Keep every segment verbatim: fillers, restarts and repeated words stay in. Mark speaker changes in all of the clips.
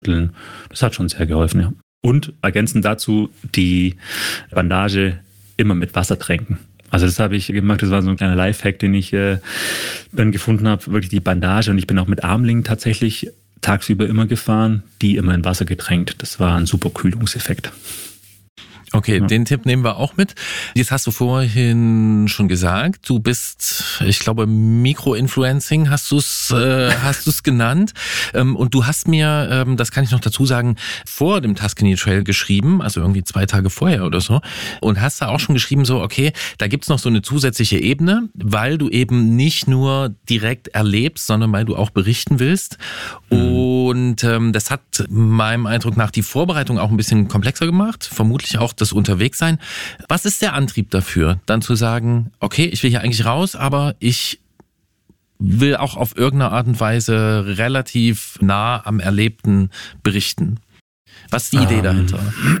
Speaker 1: Das hat schon sehr geholfen, ja. Und ergänzend dazu die Bandage immer mit Wasser tränken. Also das habe ich gemacht, das war so ein kleiner Lifehack, den ich äh, dann gefunden habe, wirklich die Bandage. Und ich bin auch mit Armlingen tatsächlich tagsüber immer gefahren, die immer in Wasser getränkt. Das war ein super Kühlungseffekt.
Speaker 2: Okay,
Speaker 1: ja.
Speaker 2: Den Tipp nehmen wir auch mit. Jetzt hast du vorhin schon gesagt, du bist, ich glaube, Mikro-Influencing hast du es äh, hast du es genannt. Ähm, und du hast mir, ähm, das kann ich noch dazu sagen, vor dem Tuscany Trail geschrieben, also irgendwie zwei Tage vorher oder so. Und hast da auch schon geschrieben, so, okay, da gibt's noch so eine zusätzliche Ebene, weil du eben nicht nur direkt erlebst, sondern weil du auch berichten willst. Mhm. Und ähm, das hat meinem Eindruck nach die Vorbereitung auch ein bisschen komplexer gemacht, vermutlich auch das Unterwegssein. Was ist der Antrieb dafür, dann zu sagen, okay, ich will hier eigentlich raus, aber ich will auch auf irgendeine Art und Weise relativ nah am Erlebten berichten? Was ist die Idee ähm, dahinter?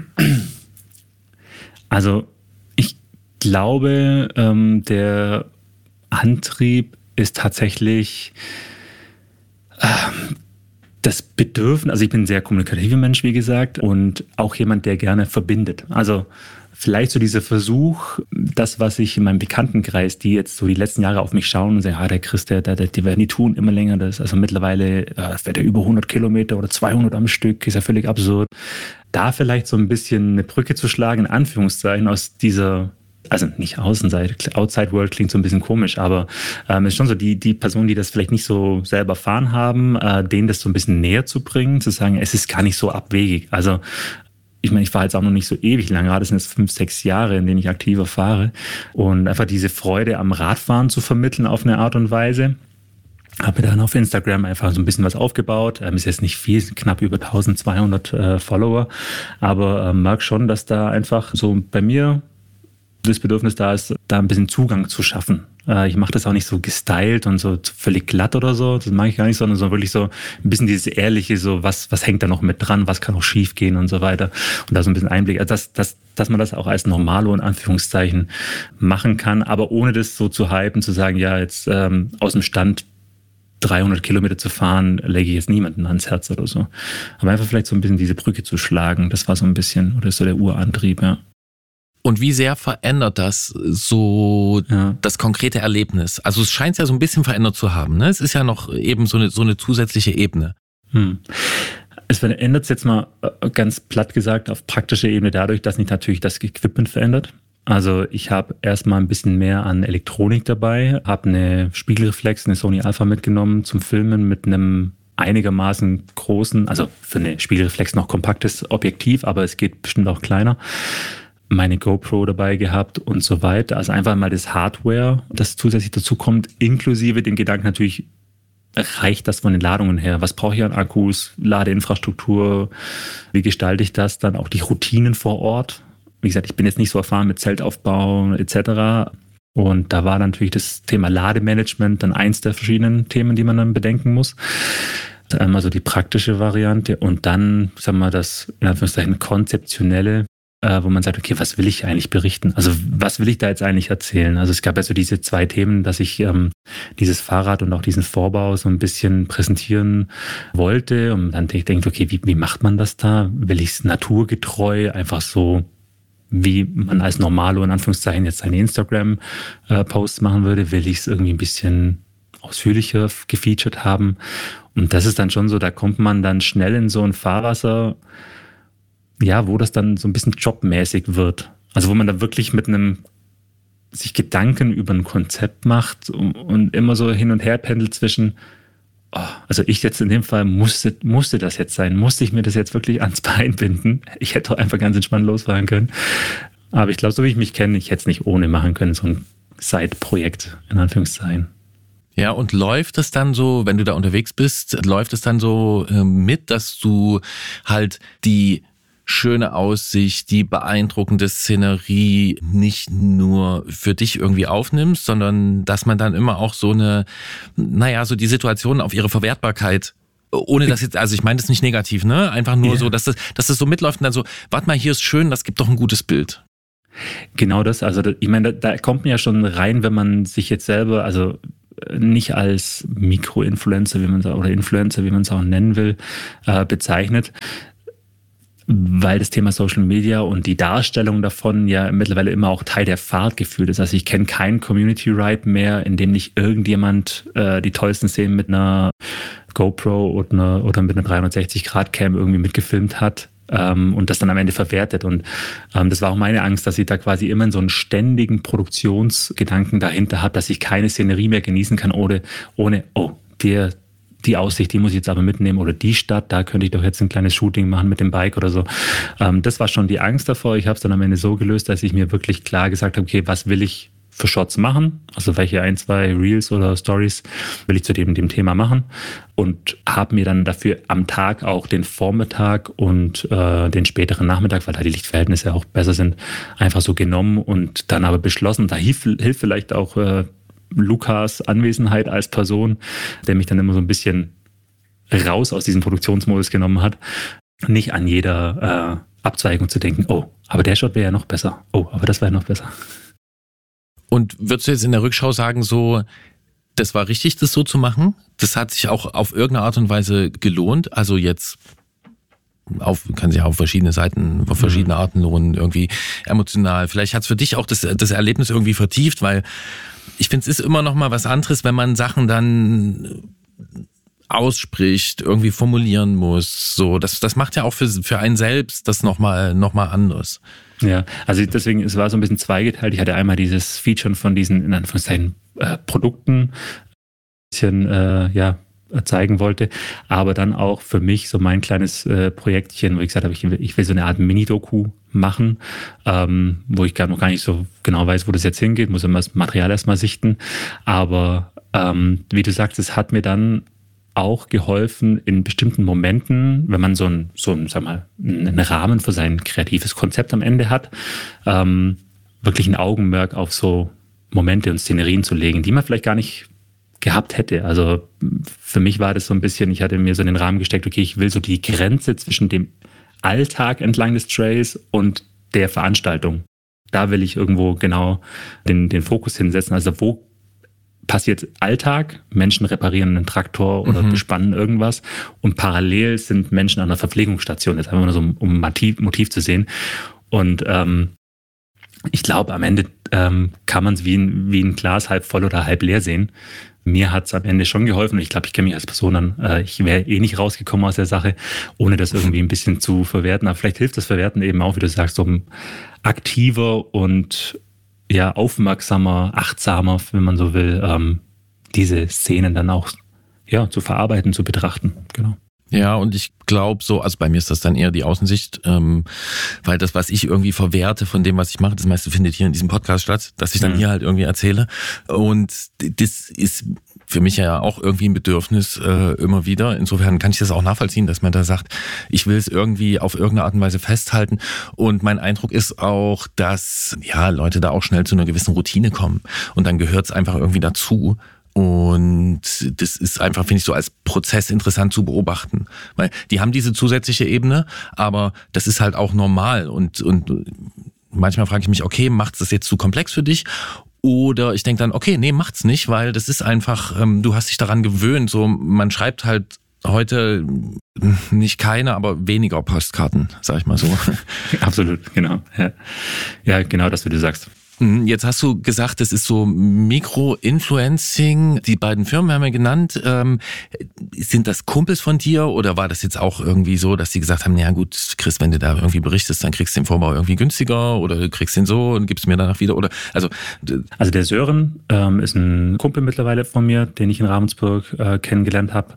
Speaker 1: Also ich glaube, ähm, der Antrieb ist tatsächlich ähm, das Bedürfnis, also ich bin ein sehr kommunikativer Mensch, wie gesagt, und auch jemand, der gerne verbindet. Also vielleicht so dieser Versuch, das, was ich in meinem Bekanntenkreis, die jetzt so die letzten Jahre auf mich schauen und sagen, ah, der Chris, der, der, die werden die tun immer länger. Das, also mittlerweile äh, fährt er über hundert Kilometer oder zweihundert am Stück, ist ja völlig absurd. Da vielleicht so ein bisschen eine Brücke zu schlagen, in Anführungszeichen, aus dieser, also nicht Außenseite, Outside World klingt so ein bisschen komisch, aber ähm, es ist schon so, die, die Personen, die das vielleicht nicht so selber erfahren haben, äh, denen das so ein bisschen näher zu bringen, zu sagen, es ist gar nicht so abwegig. Also ich meine, ich fahre jetzt auch noch nicht so ewig lang, gerade sind jetzt fünf, sechs Jahre, in denen ich aktiver fahre. Und einfach diese Freude am Radfahren zu vermitteln auf eine Art und Weise. Habe mir dann auf Instagram einfach so ein bisschen was aufgebaut. Ähm, ist jetzt nicht viel, sind knapp über eintausendzweihundert äh, Follower. Aber äh, merke schon, dass da einfach so bei mir das Bedürfnis da ist, da ein bisschen Zugang zu schaffen. Äh, ich mache das auch nicht so gestylt und so völlig glatt oder so. Das mag ich gar nicht, sondern so wirklich so ein bisschen dieses Ehrliche, so was, was hängt da noch mit dran, was kann auch schief gehen und so weiter. Und da so ein bisschen Einblick. Also das, das, dass man das auch als Normalo in Anführungszeichen machen kann, aber ohne das so zu hypen, zu sagen, ja, jetzt ähm, aus dem Stand dreihundert Kilometer zu fahren, lege ich jetzt niemanden ans Herz oder so. Aber einfach vielleicht so ein bisschen diese Brücke zu schlagen, das war so ein bisschen, oder ist so der Urantrieb, ja.
Speaker 2: Und wie sehr verändert das so ja. das konkrete Erlebnis? Also es scheint es ja so ein bisschen verändert zu haben, ne? Es ist ja noch eben so eine, so eine zusätzliche Ebene.
Speaker 1: Hm. Es verändert es jetzt mal ganz platt gesagt auf praktischer Ebene dadurch, dass sich natürlich das Equipment verändert. Also ich habe erstmal ein bisschen mehr an Elektronik dabei, habe eine Spiegelreflex, eine Sony Alpha mitgenommen zum Filmen mit einem einigermaßen großen, also für eine Spiegelreflex noch kompaktes Objektiv, aber es geht bestimmt auch kleiner. Meine GoPro dabei gehabt und so weiter. Also einfach mal das Hardware, das zusätzlich dazu kommt, inklusive den Gedanken natürlich, reicht das von den Ladungen her? Was brauche ich an Akkus, Ladeinfrastruktur? Wie gestalte ich das? Dann auch die Routinen vor Ort. Wie gesagt, ich bin jetzt nicht so erfahren mit Zeltaufbau et cetera. Und da war natürlich das Thema Lademanagement dann eins der verschiedenen Themen, die man dann bedenken muss. Also die praktische Variante und dann, sagen wir mal, das in Anführungszeichen konzeptionelle, wo man sagt, okay, was will ich eigentlich berichten? Also was will ich da jetzt eigentlich erzählen? Also es gab ja so diese zwei Themen, dass ich ähm, dieses Fahrrad und auch diesen Vorbau so ein bisschen präsentieren wollte. Und dann denke ich, okay, wie, wie macht man das da? Will ich es naturgetreu, einfach so, wie man als Normalo in Anführungszeichen jetzt seine Instagram-Posts machen würde? Will ich es irgendwie ein bisschen ausführlicher gefeatured haben? Und das ist dann schon so, da kommt man dann schnell in so ein Fahrwasser, ja, wo das dann so ein bisschen jobmäßig wird. Also wo man da wirklich mit einem sich Gedanken über ein Konzept macht und, und immer so hin und her pendelt zwischen, oh, also ich jetzt in dem Fall musste, musste das jetzt sein, musste ich mir das jetzt wirklich ans Bein binden. Ich hätte doch einfach ganz entspannt losfahren können. Aber ich glaube, so wie ich mich kenne, ich hätte es nicht ohne machen können, so ein Side-Projekt in Anführungszeichen.
Speaker 2: Ja, und läuft es dann so, wenn du da unterwegs bist, läuft es dann so äh, mit, dass du halt die schöne Aussicht, die beeindruckende Szenerie nicht nur für dich irgendwie aufnimmst, sondern dass man dann immer auch so eine, naja, so die Situation auf ihre Verwertbarkeit, ohne dass jetzt, also ich meine das nicht negativ, ne? Einfach nur yeah. so, dass das, dass das so mitläuft und dann so, warte mal, hier ist schön, das gibt doch ein gutes Bild.
Speaker 1: Genau das, also ich meine, da, da kommt man ja schon rein, wenn man sich jetzt selber, also nicht als Mikroinfluencer, wie man es oder Influencer, wie man es auch nennen will, äh, bezeichnet, weil das Thema Social Media und die Darstellung davon ja mittlerweile immer auch Teil der Fahrt gefühlt ist. Also ich kenne keinen Community Ride mehr, in dem nicht irgendjemand äh, die tollsten Szenen mit einer GoPro oder, einer, oder mit einer dreihundertsechzig Grad Cam irgendwie mitgefilmt hat ähm, und das dann am Ende verwertet. Und ähm, das war auch meine Angst, dass ich da quasi immer in so einen ständigen Produktionsgedanken dahinter habe, dass ich keine Szenerie mehr genießen kann ohne, ohne oh, der die Aussicht, die muss ich jetzt aber mitnehmen oder die Stadt, da könnte ich doch jetzt ein kleines Shooting machen mit dem Bike oder so. Ähm, das war schon die Angst davor. Ich habe es dann am Ende so gelöst, dass ich mir wirklich klar gesagt habe, okay, was will ich für Shots machen? Also welche ein, zwei Reels oder Stories will ich zu dem, dem Thema machen? Und habe mir dann dafür am Tag auch den Vormittag und äh, den späteren Nachmittag, weil da die Lichtverhältnisse auch besser sind, einfach so genommen und dann aber beschlossen, da hilft, hilft vielleicht auch äh, Lukas Anwesenheit als Person, der mich dann immer so ein bisschen raus aus diesem Produktionsmodus genommen hat, nicht an jeder äh, Abzweigung zu denken, oh, aber der Shot wäre ja noch besser, oh, aber das wäre noch besser.
Speaker 2: Und würdest du jetzt in der Rückschau sagen, so, das war richtig, das so zu machen? Das hat sich auch auf irgendeine Art und Weise gelohnt? Also jetzt auf, kann sich auf verschiedene Seiten, auf verschiedene Arten lohnen, irgendwie emotional. Vielleicht hat es für dich auch das, das Erlebnis irgendwie vertieft, weil ich finde, es ist immer noch mal was anderes, wenn man Sachen dann ausspricht, irgendwie formulieren muss. So, das, das macht ja auch für, für einen selbst das noch mal, noch mal anders.
Speaker 1: Ja, also deswegen, es war so ein bisschen zweigeteilt. Ich hatte einmal dieses Featuren von diesen, in Anführungszeichen, äh, Produkten, ein bisschen, äh, ja, zeigen wollte, aber dann auch für mich so mein kleines äh, Projektchen, wo ich gesagt habe, ich will, ich will so eine Art Mini-Doku machen, ähm, wo ich gar noch gar nicht so genau weiß, wo das jetzt hingeht, muss immer das Material erstmal sichten, aber ähm, wie du sagst, es hat mir dann auch geholfen in bestimmten Momenten, wenn man so ein, so ein, sag mal, einen Rahmen für sein kreatives Konzept am Ende hat, ähm, wirklich ein Augenmerk auf so Momente und Szenerien zu legen, die man vielleicht gar nicht gehabt hätte. Also für mich war das so ein bisschen, ich hatte mir so in den Rahmen gesteckt, okay, ich will so die Grenze zwischen dem Alltag entlang des Trails und der Veranstaltung. Da will ich irgendwo genau den, den Fokus hinsetzen. Also wo passiert Alltag, Menschen reparieren einen Traktor oder mhm. bespannen irgendwas und parallel sind Menschen an einer Verpflegungsstation. Das ist einfach nur so, um Motiv, Motiv zu sehen. Und ähm, ich glaube, am Ende ähm, kann man es wie ein, wie ein Glas halb voll oder halb leer sehen. Mir hat es am Ende schon geholfen und ich glaube, ich kenne mich als Person dann, äh, ich wäre eh nicht rausgekommen aus der Sache, ohne das irgendwie ein bisschen zu verwerten. Aber vielleicht hilft das Verwerten eben auch, wie du sagst, so ein aktiver und ja aufmerksamer, achtsamer, wenn man so will, ähm, diese Szenen dann auch ja zu verarbeiten, zu betrachten. Genau.
Speaker 2: Ja, und ich glaube so, also bei mir ist das dann eher die Außensicht, ähm, weil das, was ich irgendwie verwerte von dem, was ich mache, das meiste findet hier in diesem Podcast statt, dass ich dann mhm. hier halt irgendwie erzähle. Und das ist für mich ja auch irgendwie ein Bedürfnis äh, immer wieder. Insofern kann ich das auch nachvollziehen, dass man da sagt, ich will es irgendwie auf irgendeine Art und Weise festhalten. Und mein Eindruck ist auch, dass ja Leute da auch schnell zu einer gewissen Routine kommen. Und dann gehört es einfach irgendwie dazu. Und das ist einfach, finde ich, so als Prozess interessant zu beobachten. Weil die haben diese zusätzliche Ebene, aber das ist halt auch normal. Und, und manchmal frage ich mich, okay, macht es das jetzt zu komplex für dich? Oder ich denke dann, okay, nee, macht's nicht, weil das ist einfach, ähm, du hast dich daran gewöhnt. So, man schreibt halt heute nicht keine, aber weniger Postkarten, sag ich mal so.
Speaker 1: Absolut, genau. Ja, ja genau das, wie du sagst.
Speaker 2: Jetzt hast du gesagt, das ist so Mikro-Influencing. Die beiden Firmen haben wir genannt. Ähm, sind das Kumpels von dir oder war das jetzt auch irgendwie so, dass die gesagt haben, na gut, Chris, wenn du da irgendwie berichtest, dann kriegst du den Vorbau irgendwie günstiger oder du kriegst den so und gibst mir danach wieder oder also.
Speaker 1: Also der Sören ähm, ist ein Kumpel mittlerweile von mir, den ich in Ravensburg äh, kennengelernt habe.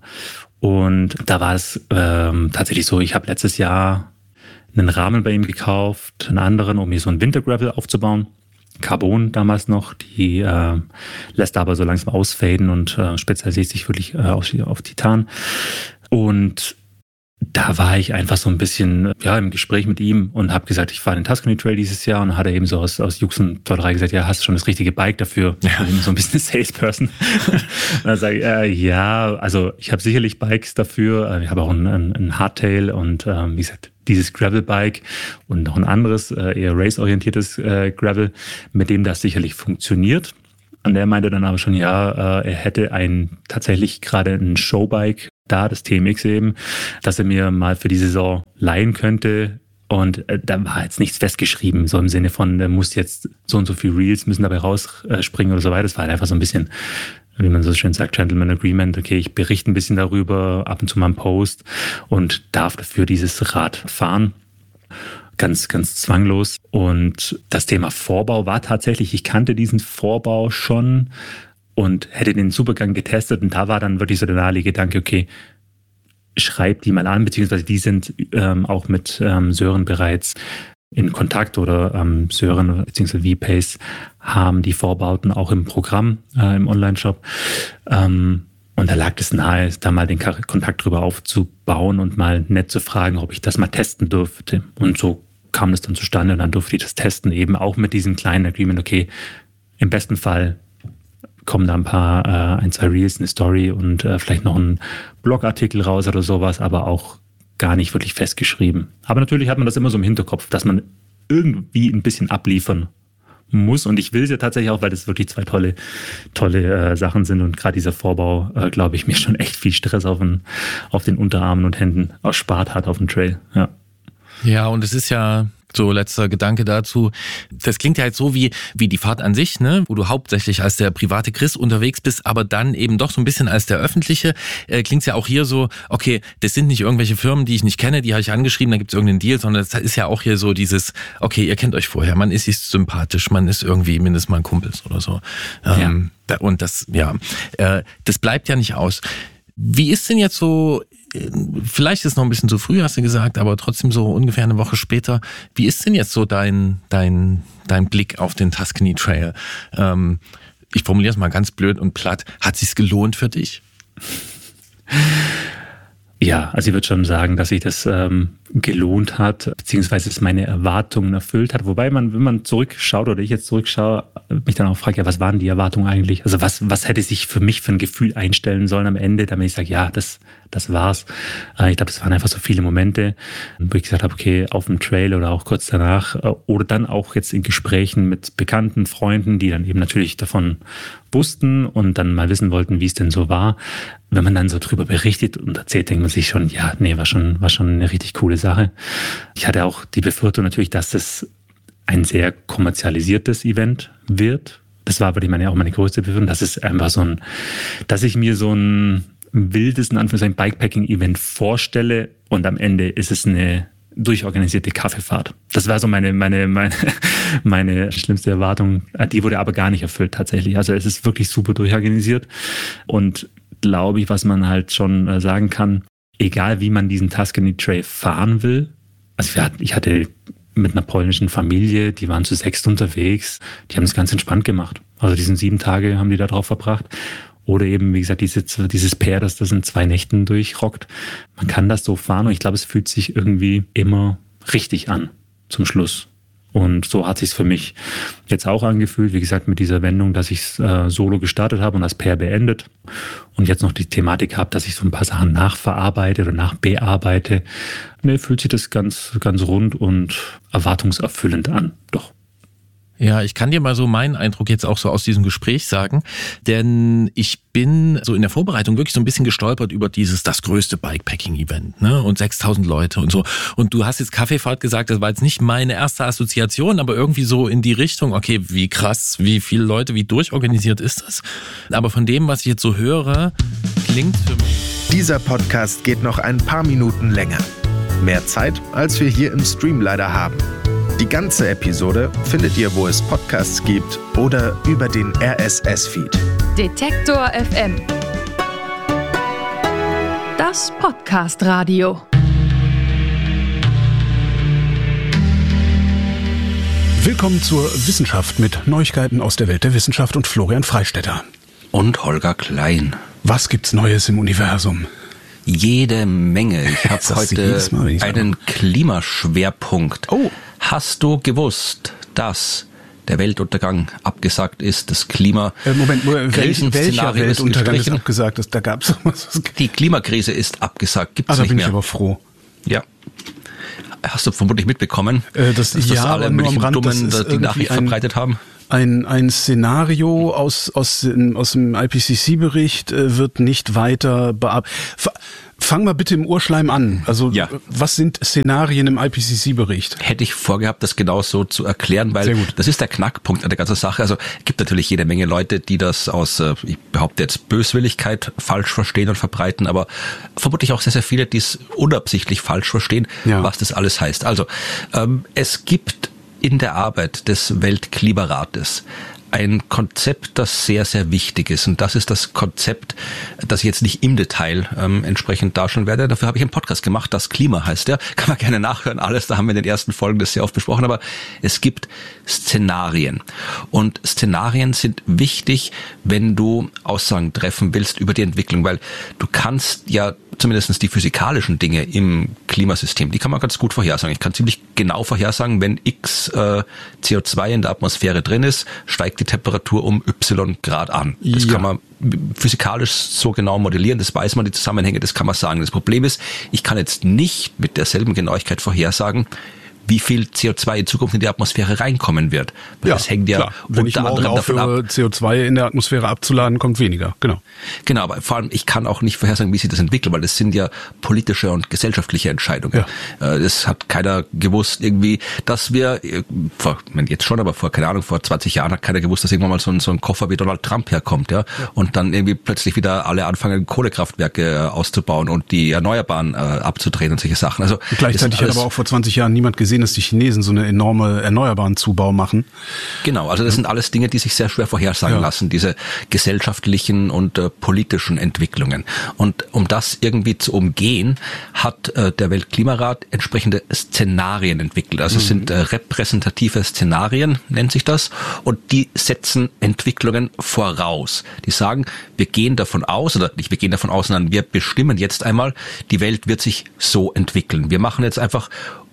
Speaker 1: Und da war es ähm, tatsächlich so, ich habe letztes Jahr einen Rahmen bei ihm gekauft, einen anderen, um mir so ein Wintergravel aufzubauen. Carbon damals noch, die äh, lässt aber so langsam ausfaden und äh, spezialisiert sich wirklich äh, auf, auf Titan. Und da war ich einfach so ein bisschen ja im Gespräch mit ihm und habe gesagt, ich fahre den Tuscany Trail dieses Jahr und dann hat er eben so aus, aus Juxentollerei gesagt, ja, hast du schon das richtige Bike dafür? Ja. Also so ein bisschen Salesperson. Und dann sage ich, äh, ja, also ich habe sicherlich Bikes dafür. Ich habe auch ein, ein, ein Hardtail und ähm, wie gesagt, dieses Gravel-Bike und noch ein anderes, äh, eher race-orientiertes äh, Gravel, mit dem das sicherlich funktioniert. Und der meinte dann aber schon, ja, äh, er hätte ein tatsächlich gerade ein Showbike da, das T M X eben, dass er mir mal für die Saison leihen könnte. Und äh, da war jetzt nichts festgeschrieben, so im Sinne von, er muss jetzt so und so viel Reels müssen dabei rausspringen oder so weiter. Das war halt einfach so ein bisschen, wie man so schön sagt, Gentleman Agreement. Okay, ich berichte ein bisschen darüber, ab und zu mal einen Post und darf dafür dieses Rad fahren. Ganz, ganz zwanglos. Und das Thema Vorbau war tatsächlich, ich kannte diesen Vorbau schon und hätte den Supergang getestet. Und da war dann wirklich so der naheliegende Gedanke, okay, schreib die mal an, beziehungsweise die sind ähm, auch mit ähm, Sören bereits in Kontakt oder ähm, Sören beziehungsweise V-Pace haben die Vorbauten auch im Programm, äh, im Online-Shop. Ähm, und da lag es nahe, da mal den Kontakt drüber aufzubauen und mal nett zu fragen, ob ich das mal testen dürfte. Und so kam das dann zustande und dann durfte ich das testen, eben auch mit diesem kleinen Agreement, okay, im besten Fall kommen da ein paar, äh, ein, zwei Reels, eine Story und äh, vielleicht noch ein Blogartikel raus oder sowas, aber auch gar nicht wirklich festgeschrieben. Aber natürlich hat man das immer so im Hinterkopf, dass man irgendwie ein bisschen abliefern muss. Und ich will es ja tatsächlich auch, weil das wirklich zwei tolle, tolle äh, Sachen sind. Und gerade dieser Vorbau, äh, glaube ich, mir schon echt viel Stress auf den, auf den Unterarmen und Händen erspart hat auf dem Trail. Ja.
Speaker 2: Ja, und es ist ja so letzter Gedanke dazu. Das klingt ja halt so wie wie die Fahrt an sich, ne, wo du hauptsächlich als der private Chris unterwegs bist, aber dann eben doch so ein bisschen als der öffentliche. Äh, klingt's ja auch hier so, okay, das sind nicht irgendwelche Firmen, die ich nicht kenne, die habe ich angeschrieben, da gibt's irgendeinen Deal, sondern das ist ja auch hier so dieses, okay, ihr kennt euch vorher, man ist sich sympathisch, man ist irgendwie mindestens mal Kumpels oder so. Ähm, ja. Und das, ja, äh, das bleibt ja nicht aus. Wie ist denn jetzt so, vielleicht ist es noch ein bisschen zu früh, hast du gesagt, aber trotzdem so ungefähr eine Woche später, wie ist denn jetzt so dein dein dein Blick auf den Tuscany Trail? Ähm, ich formuliere es mal ganz blöd und platt. Hat es sich gelohnt für dich?
Speaker 1: Ja, also ich würde schon sagen, dass sich das ähm, gelohnt hat, beziehungsweise es meine Erwartungen erfüllt hat. Wobei man, wenn man zurückschaut oder ich jetzt zurückschaue, mich dann auch frage, ja, was waren die Erwartungen eigentlich? Also was, was hätte sich für mich für ein Gefühl einstellen sollen am Ende, damit ich sage, ja, das, das war's. Äh, ich glaube, es waren einfach so viele Momente, wo ich gesagt habe, okay, auf dem Trail oder auch kurz danach äh, oder dann auch jetzt in Gesprächen mit bekannten Freunden, die dann eben natürlich davon wussten und dann mal wissen wollten, wie es denn so war. Wenn man dann so drüber berichtet und erzählt, denkt man sich schon, ja, nee, war schon, war schon eine richtig coole Sache. Ich hatte auch die Befürchtung natürlich, dass das ein sehr kommerzialisiertes Event wird. Das war wirklich meine, auch meine größte Befürchtung, dass es einfach so ein, dass ich mir so ein wildes, in Anführungszeichen, Bikepacking-Event vorstelle und am Ende ist es eine durchorganisierte Kaffeefahrt. Das war so meine, meine, meine, meine schlimmste Erwartung. Die wurde aber gar nicht erfüllt tatsächlich. Also es ist wirklich super durchorganisiert und glaube ich, was man halt schon sagen kann, egal wie man diesen Tuscany Trail fahren will. Also ich hatte mit einer polnischen Familie, die waren zu sechst unterwegs, die haben es ganz entspannt gemacht. Also diesen sieben Tage haben die da drauf verbracht. Oder eben, wie gesagt, diese, dieses Pair, das das in zwei Nächten durchrockt. Man kann das so fahren und ich glaube, es fühlt sich irgendwie immer richtig an zum Schluss. Und so hat es sich für mich jetzt auch angefühlt, wie gesagt, mit dieser Wendung, dass ich äh, solo gestartet habe und das Pair beendet und jetzt noch die Thematik habe, dass ich so ein paar Sachen nachverarbeite oder nachbearbeite. Nee, fühlt sich das ganz, ganz rund und erwartungserfüllend an. Doch.
Speaker 2: Ja, ich kann dir mal so meinen Eindruck jetzt auch so aus diesem Gespräch sagen, denn ich bin so in der Vorbereitung wirklich so ein bisschen gestolpert über dieses, das größte Bikepacking-Event, ne, und sechstausend Leute und so. Und du hast jetzt Kaffeefahrt gesagt, das war jetzt nicht meine erste Assoziation, aber irgendwie so in die Richtung, okay, wie krass, wie viele Leute, wie durchorganisiert ist das? Aber von dem, was ich jetzt so höre, klingt für mich...
Speaker 3: Dieser Podcast geht noch ein paar Minuten länger. Mehr Zeit, als wir hier im Stream leider haben. Die ganze Episode findet ihr, wo es Podcasts gibt oder über den R S S-Feed.
Speaker 4: Detektor F M. Das Podcast-Radio.
Speaker 5: Willkommen zur Wissenschaft mit Neuigkeiten aus der Welt der Wissenschaft und Florian Freistetter.
Speaker 6: Und Holger Klein.
Speaker 5: Was gibt's Neues im Universum?
Speaker 6: Jede Menge. Ich habe heute Mal, einen Klimaschwerpunkt.
Speaker 5: Oh.
Speaker 6: Hast du gewusst, dass der Weltuntergang abgesagt ist, das Klima...
Speaker 5: Äh, Moment, welcher Weltuntergang ist, ist abgesagt? Das, da gab's was.
Speaker 6: Die Klimakrise ist abgesagt, gibt's
Speaker 5: also,
Speaker 6: nicht mehr.
Speaker 5: Da bin ich aber froh.
Speaker 6: Ja. Hast du vermutlich mitbekommen,
Speaker 5: äh, das,
Speaker 6: dass
Speaker 5: ja,
Speaker 6: das alle möglichen Dummen die Nachricht verbreitet haben?
Speaker 5: Ein, ein Szenario aus, aus, aus dem I P C C-Bericht äh, wird nicht weiter bearbeitet. Fang mal bitte im Urschleim an. Also ja. Was sind Szenarien im I P C C-Bericht?
Speaker 6: Hätte ich vorgehabt, das genau so zu erklären, weil das ist der Knackpunkt an der ganzen Sache. Also es gibt natürlich jede Menge Leute, die das aus, ich behaupte jetzt, Böswilligkeit falsch verstehen und verbreiten, aber vermutlich auch sehr, sehr viele, die es unabsichtlich falsch verstehen, ja. was das alles heißt. Also ähm, es gibt in der Arbeit des Weltklimarates ein Konzept, das sehr, sehr wichtig ist. Und das ist das Konzept, das ich jetzt nicht im Detail ähm, entsprechend darstellen werde. Dafür habe ich einen Podcast gemacht, das Klima heißt der. Kann man gerne nachhören, alles. Da haben wir in den ersten Folgen das sehr oft besprochen. Aber es gibt Szenarien. Und Szenarien sind wichtig, wenn du Aussagen treffen willst über die Entwicklung. Weil du kannst ja zumindest die physikalischen Dinge im Klimasystem, die kann man ganz gut vorhersagen. Ich kann ziemlich genau vorhersagen, wenn x äh, C O zwei in der Atmosphäre drin ist, steigt die Temperatur um y Grad an. Das ja. kann man physikalisch so genau modellieren, das weiß man, die Zusammenhänge, das kann man sagen. Das Problem ist, ich kann jetzt nicht mit derselben Genauigkeit vorhersagen, wie viel C O zwei in Zukunft in die Atmosphäre reinkommen wird. Weil
Speaker 5: ja,
Speaker 6: das hängt ja
Speaker 5: klar. Wenn unter anderem davon ab. C O zwei in der Atmosphäre abzuladen, kommt weniger. Genau.
Speaker 6: Genau, aber vor allem, ich kann auch nicht vorhersagen, wie sich das entwickelt, weil das sind ja politische und gesellschaftliche Entscheidungen. Ja. Das hat keiner gewusst irgendwie, dass wir, vor, jetzt schon, aber vor, keine Ahnung, vor zwanzig Jahren hat keiner gewusst, dass irgendwann mal so ein, so ein Koffer wie Donald Trump herkommt, ja, ja. und dann irgendwie plötzlich wieder alle anfangen, Kohlekraftwerke auszubauen und die Erneuerbaren äh, abzudrehen und solche Sachen. Also
Speaker 5: und gleichzeitig hat aber auch vor zwanzig Jahren niemand gesehen, dass die Chinesen so eine enorme erneuerbaren Zubau machen.
Speaker 6: Genau, also das sind alles Dinge, die sich sehr schwer vorhersagen ja. lassen, diese gesellschaftlichen und äh, politischen Entwicklungen. Und um das irgendwie zu umgehen, hat äh, der Weltklimarat entsprechende Szenarien entwickelt. Also mhm. es sind äh, repräsentative Szenarien, nennt sich das, und die setzen Entwicklungen voraus. Die sagen, wir gehen davon aus, oder nicht wir gehen davon aus, sondern wir bestimmen jetzt einmal, die Welt wird sich so entwickeln. Wir machen jetzt einfach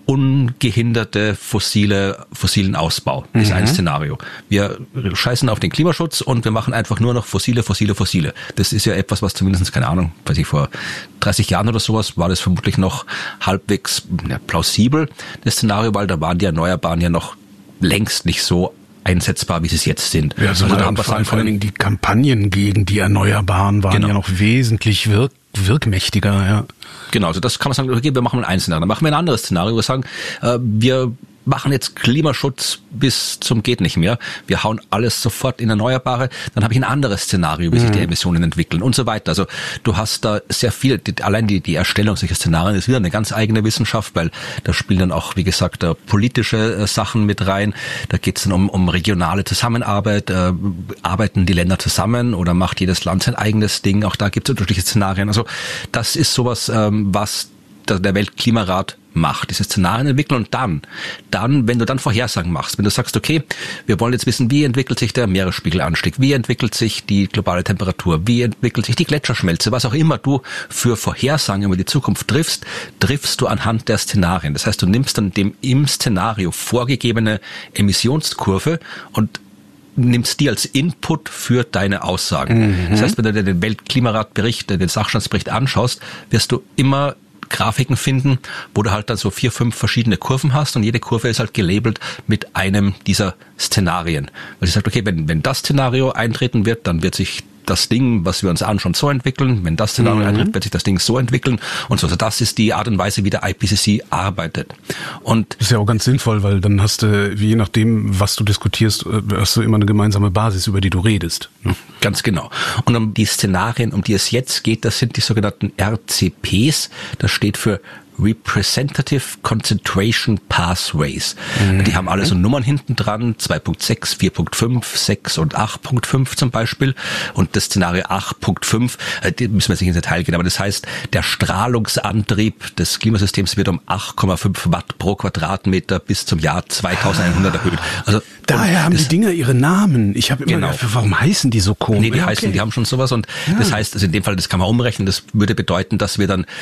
Speaker 6: ungehinderte fossile, fossilen Ausbau. Das ist mhm. ein Szenario. Wir scheißen auf den Klimaschutz und wir machen einfach nur noch fossile, fossile, fossile. Das ist ja etwas, was zumindest, keine Ahnung, weiß ich, vor dreißig Jahren oder sowas war das vermutlich noch halbwegs ja, plausibel, das Szenario, weil da waren die Erneuerbaren ja noch längst nicht so einsetzbar, wie sie es jetzt sind.
Speaker 5: Ja, also, also da vor, vor allen Dingen die Kampagnen gegen die Erneuerbaren waren genau. ja noch wesentlich wirk wirkmächtiger, ja.
Speaker 6: Genau, also das kann man sagen, okay, wir machen ein Szenario. Dann machen wir ein anderes Szenario, wir sagen, äh, wir machen jetzt Klimaschutz bis zum geht nicht mehr. Wir hauen alles sofort in Erneuerbare. Dann habe ich ein anderes Szenario, wie sich die Emissionen entwickeln und so weiter. Also du hast da sehr viel, die, allein die, die Erstellung solcher Szenarien ist wieder eine ganz eigene Wissenschaft, weil da spielen dann auch, wie gesagt, da politische äh, Sachen mit rein. Da geht es dann um, um regionale Zusammenarbeit. Äh, arbeiten die Länder zusammen oder macht jedes Land sein eigenes Ding? Auch da gibt es unterschiedliche Szenarien. Also das ist sowas, ähm, was der Weltklimarat macht, diese Szenarien entwickeln und dann, dann, wenn du dann Vorhersagen machst, wenn du sagst, okay, wir wollen jetzt wissen, wie entwickelt sich der Meeresspiegelanstieg, wie entwickelt sich die globale Temperatur, wie entwickelt sich die Gletscherschmelze, was auch immer du für Vorhersagen über die Zukunft triffst, triffst du anhand der Szenarien. Das heißt, du nimmst dann dem im Szenario vorgegebene Emissionskurve und nimmst die als Input für deine Aussagen. Mhm. Das heißt, wenn du dir den Weltklimaratbericht, den Sachstandsbericht anschaust, wirst du immer Grafiken finden, wo du halt dann so vier, fünf verschiedene Kurven hast und jede Kurve ist halt gelabelt mit einem dieser Szenarien. Weil sie sagt, okay, wenn, wenn das Szenario eintreten wird, dann wird sich das Ding, was wir uns anschauen, so entwickeln. Wenn das Szenario mhm. eintritt, wird sich das Ding so entwickeln und so. Also das ist die Art und Weise, wie der I P C C arbeitet. Und
Speaker 5: das ist ja auch ganz sinnvoll, weil dann hast du, je nachdem, was du diskutierst, hast du immer eine gemeinsame Basis, über die du redest.
Speaker 6: Ganz genau. Und um die Szenarien, um die es jetzt geht, das sind die sogenannten R C Ps. Das steht für Representative Concentration Pathways. Mhm. Die haben alle so Nummern hinten dran, zwei Punkt sechs, vier Punkt fünf, sechs und acht Punkt fünf zum Beispiel. Und das Szenario acht Punkt fünf, die müssen wir jetzt nicht ins Detail gehen, aber das heißt, der Strahlungsantrieb des Klimasystems wird um acht Komma fünf Watt pro Quadratmeter bis zum Jahr zweitausendeinhundert erhöht. Also
Speaker 5: daher haben die Dinger ihre Namen. Ich habe immer
Speaker 6: genau.
Speaker 5: gedacht, warum heißen die so komisch?
Speaker 6: Nee, die ja, heißen, okay. die haben schon sowas und ja. das heißt, also in dem Fall, das kann man umrechnen, das würde bedeuten, dass wir dann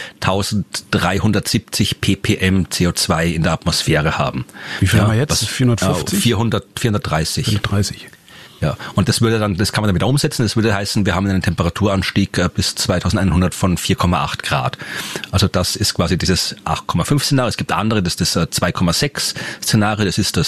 Speaker 6: eintausenddreihundertsiebzig ppm C O zwei in der Atmosphäre haben.
Speaker 5: Wie viel
Speaker 6: ja,
Speaker 5: haben wir jetzt? vierhundertfünfzig?
Speaker 6: Äh, vierhundert, vierhundertdreißig.
Speaker 5: vierhundertdreißig.
Speaker 6: Ja, und das würde dann, das kann man dann wieder umsetzen, das würde heißen, wir haben einen Temperaturanstieg bis zweitausendeinhundert von vier Komma acht Grad. Also das ist quasi dieses acht Komma fünf Szenario. Es gibt andere, das ist das zwei Komma sechs Szenario, das ist das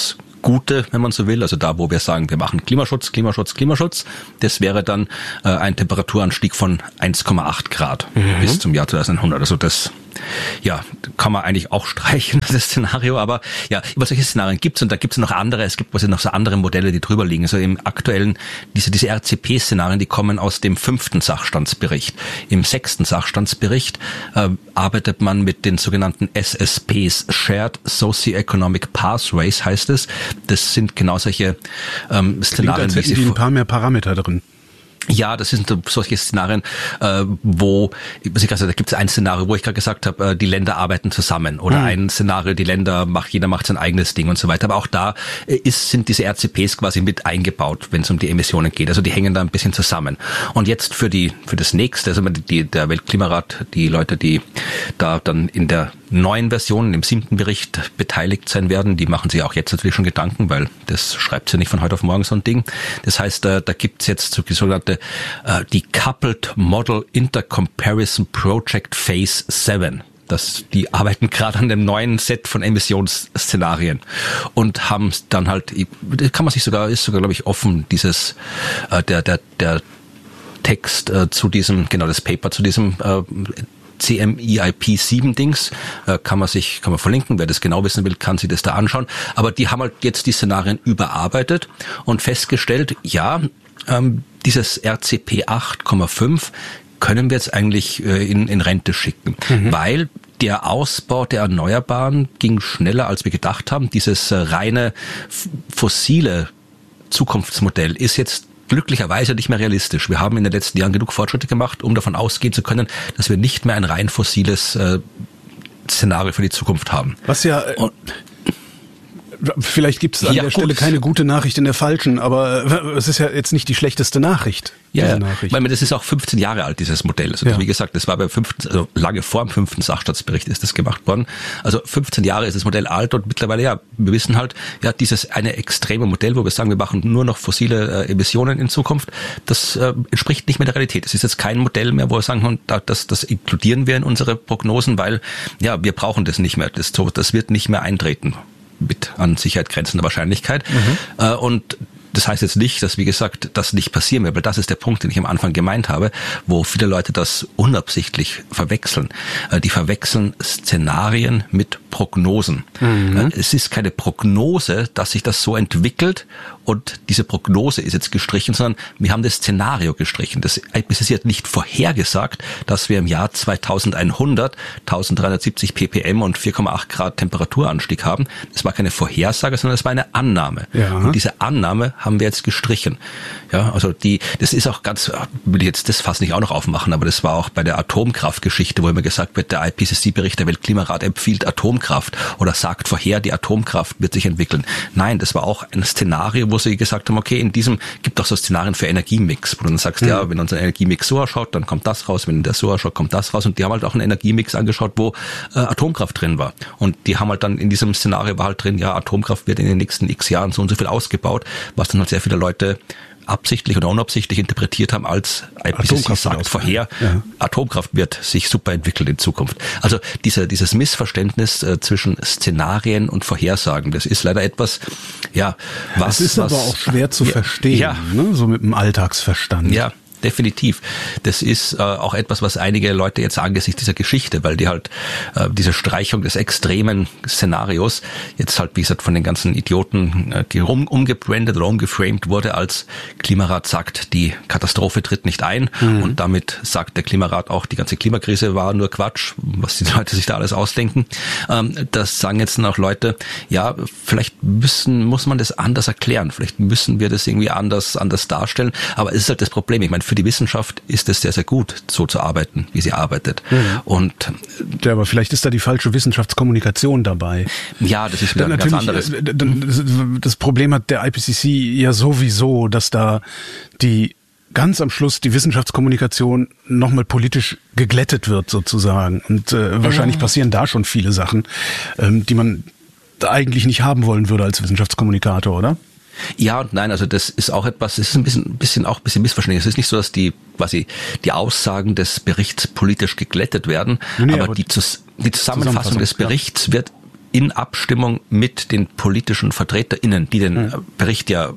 Speaker 6: gute, wenn man so will, also da, wo wir sagen, wir machen Klimaschutz, Klimaschutz, Klimaschutz, das wäre dann äh, ein Temperaturanstieg von eins Komma acht Grad mhm. bis zum Jahr zweitausendeinhundert. Also das, ja, kann man eigentlich auch streichen, das Szenario, aber ja, über solche Szenarien gibt's und da gibt's noch andere, es gibt quasi noch so andere Modelle, die drüber liegen. Also im aktuellen, diese, diese R C P-Szenarien, die kommen aus dem fünften Sachstandsbericht. Im sechsten Sachstandsbericht äh, arbeitet man mit den sogenannten S S Ps, Shared Socioeconomic Pathways heißt es. Das sind genau solche ähm, Szenarien.
Speaker 5: Klingt, als hätten die ein paar mehr Parameter drin.
Speaker 6: Ja, das sind solche Szenarien, äh, wo, was ich gerade, da gibt es ein Szenario, wo ich gerade gesagt habe, äh, die Länder arbeiten zusammen oder mhm. ein Szenario, die Länder macht, jeder macht sein eigenes Ding und so weiter. Aber auch da äh, ist, sind diese R C Ps quasi mit eingebaut, wenn es um die Emissionen geht. Also die hängen da ein bisschen zusammen. Und jetzt für die, für das nächste, also die, der Weltklimarat, die Leute, die da dann in der neuen Version, im siebten Bericht beteiligt sein werden, die machen sich auch jetzt natürlich schon Gedanken, weil das schreibt sie nicht von heute auf morgen so ein Ding. Das heißt, da, da gibt es jetzt so sogenannte uh, die Coupled Model Intercomparison Project Phase sieben. Das, die arbeiten gerade an dem neuen Set von Emissionsszenarien und haben dann halt, kann man sich sogar, ist sogar glaube ich offen, dieses, äh, der, der, der Text äh, zu diesem, genau das Paper zu diesem äh, C M E I P sieben Dings, äh, kann man sich, kann man verlinken. Wer das genau wissen will, kann sich das da anschauen. Aber die haben halt jetzt die Szenarien überarbeitet und festgestellt, ja, ähm, dieses R C P acht Komma fünf können wir jetzt eigentlich äh, in, in Rente schicken, mhm. weil der Ausbau der Erneuerbaren ging schneller, als wir gedacht haben. Dieses äh, reine fossile Zukunftsmodell ist jetzt glücklicherweise nicht mehr realistisch. Wir haben in den letzten Jahren genug Fortschritte gemacht, um davon ausgehen zu können, dass wir nicht mehr ein rein fossiles äh, Szenario für die Zukunft haben.
Speaker 5: Was ja... Und, vielleicht gibt es an ja, der gut. Stelle keine gute Nachricht in der falschen, aber es ist ja jetzt nicht die schlechteste Nachricht.
Speaker 6: Ja, ja. Nachricht. Weil das ist auch fünfzehn Jahre alt, dieses Modell. Also ja. Wie gesagt, das war beim fünften, also lange vor dem fünften Sachstandsbericht ist das gemacht worden. Also fünfzehn Jahre ist das Modell alt und mittlerweile, ja, wir wissen halt, ja, dieses eine extreme Modell, wo wir sagen, wir machen nur noch fossile äh, Emissionen in Zukunft, das äh, entspricht nicht mehr der Realität. Es ist jetzt kein Modell mehr, wo wir sagen, das, das inkludieren wir in unsere Prognosen, weil, ja, wir brauchen das nicht mehr. Das, das wird nicht mehr eintreten. Mit an Sicherheit grenzender Wahrscheinlichkeit. Mhm. Äh, und das heißt jetzt nicht, dass, wie gesagt, das nicht passieren wird, weil das ist der Punkt, den ich am Anfang gemeint habe, wo viele Leute das unabsichtlich verwechseln. Äh, die verwechseln Szenarien mit Prognosen. Mhm. Äh, es ist keine Prognose, dass sich das so entwickelt und diese Prognose ist jetzt gestrichen, sondern wir haben das Szenario gestrichen. Das I P C C hat nicht vorhergesagt, dass wir im Jahr zweitausendeinhundert eintausenddreihundertsiebzig ppm und vier Komma acht Grad Temperaturanstieg haben. Das war keine Vorhersage, sondern es war eine Annahme. Ja. Und diese Annahme haben wir jetzt gestrichen. Ja, also die, das ist auch ganz, will ich jetzt das Fass nicht auch noch aufmachen, aber das war auch bei der Atomkraftgeschichte, wo immer gesagt wird, der I P C C-Bericht, der Weltklimarat empfiehlt Atomkraft oder sagt vorher, die Atomkraft wird sich entwickeln. Nein, das war auch ein Szenario, wo sie gesagt haben, okay, in diesem gibt auch so Szenarien für Energiemix, wo du dann sagst, mhm. ja, wenn unser Energiemix so ausschaut, dann kommt das raus, wenn der so ausschaut, kommt das raus und die haben halt auch einen Energiemix angeschaut, wo äh, Atomkraft drin war und die haben halt dann in diesem Szenario war halt drin, ja, Atomkraft wird in den nächsten x Jahren so und so viel ausgebaut, was dann halt sehr viele Leute absichtlich oder unabsichtlich interpretiert haben als I P C C sagt vorher, ja. Atomkraft wird sich super entwickeln in Zukunft. Also dieser, dieses Missverständnis äh, zwischen Szenarien und Vorhersagen, das ist leider etwas, ja, was...
Speaker 5: Das ist was, aber auch schwer zu ja, verstehen, ja. Ne? So mit dem Alltagsverstand.
Speaker 6: Ja. Definitiv. Das ist äh, auch etwas, was einige Leute jetzt angesichts dieser Geschichte, weil die halt äh, diese Streichung des extremen Szenarios jetzt halt, wie gesagt, von den ganzen Idioten, äh, die rum, umgebrandet oder umgeframed wurde als Klimarat sagt, die Katastrophe tritt nicht ein mhm. und damit sagt der Klimarat auch, die ganze Klimakrise war nur Quatsch, was die Leute sich da alles ausdenken. Ähm, das sagen jetzt dann auch Leute, ja, vielleicht müssen, muss man das anders erklären, vielleicht müssen wir das irgendwie anders, anders darstellen, aber es ist halt das Problem, ich meine, für die Wissenschaft ist es sehr, sehr gut, so zu arbeiten, wie sie arbeitet. Mhm. Und
Speaker 5: ja, aber vielleicht ist da die falsche Wissenschaftskommunikation dabei.
Speaker 6: Ja, das ist wieder ein ganz anderes.
Speaker 5: Das Problem hat der I P C C ja sowieso, dass da die ganz am Schluss die Wissenschaftskommunikation nochmal politisch geglättet wird sozusagen. Und äh, wahrscheinlich mhm. passieren da schon viele Sachen, ähm, die man eigentlich nicht haben wollen würde als Wissenschaftskommunikator, oder?
Speaker 6: Ja und nein, also das ist auch etwas, das ist ein bisschen, ein bisschen auch ein bisschen missverständlich. Es ist nicht so, dass die quasi die Aussagen des Berichts politisch geglättet werden, nee, aber, aber die, die Zusammenfassung, Zusammenfassung des Berichts ja. wird in Abstimmung mit den politischen VertreterInnen, die den mhm. Bericht ja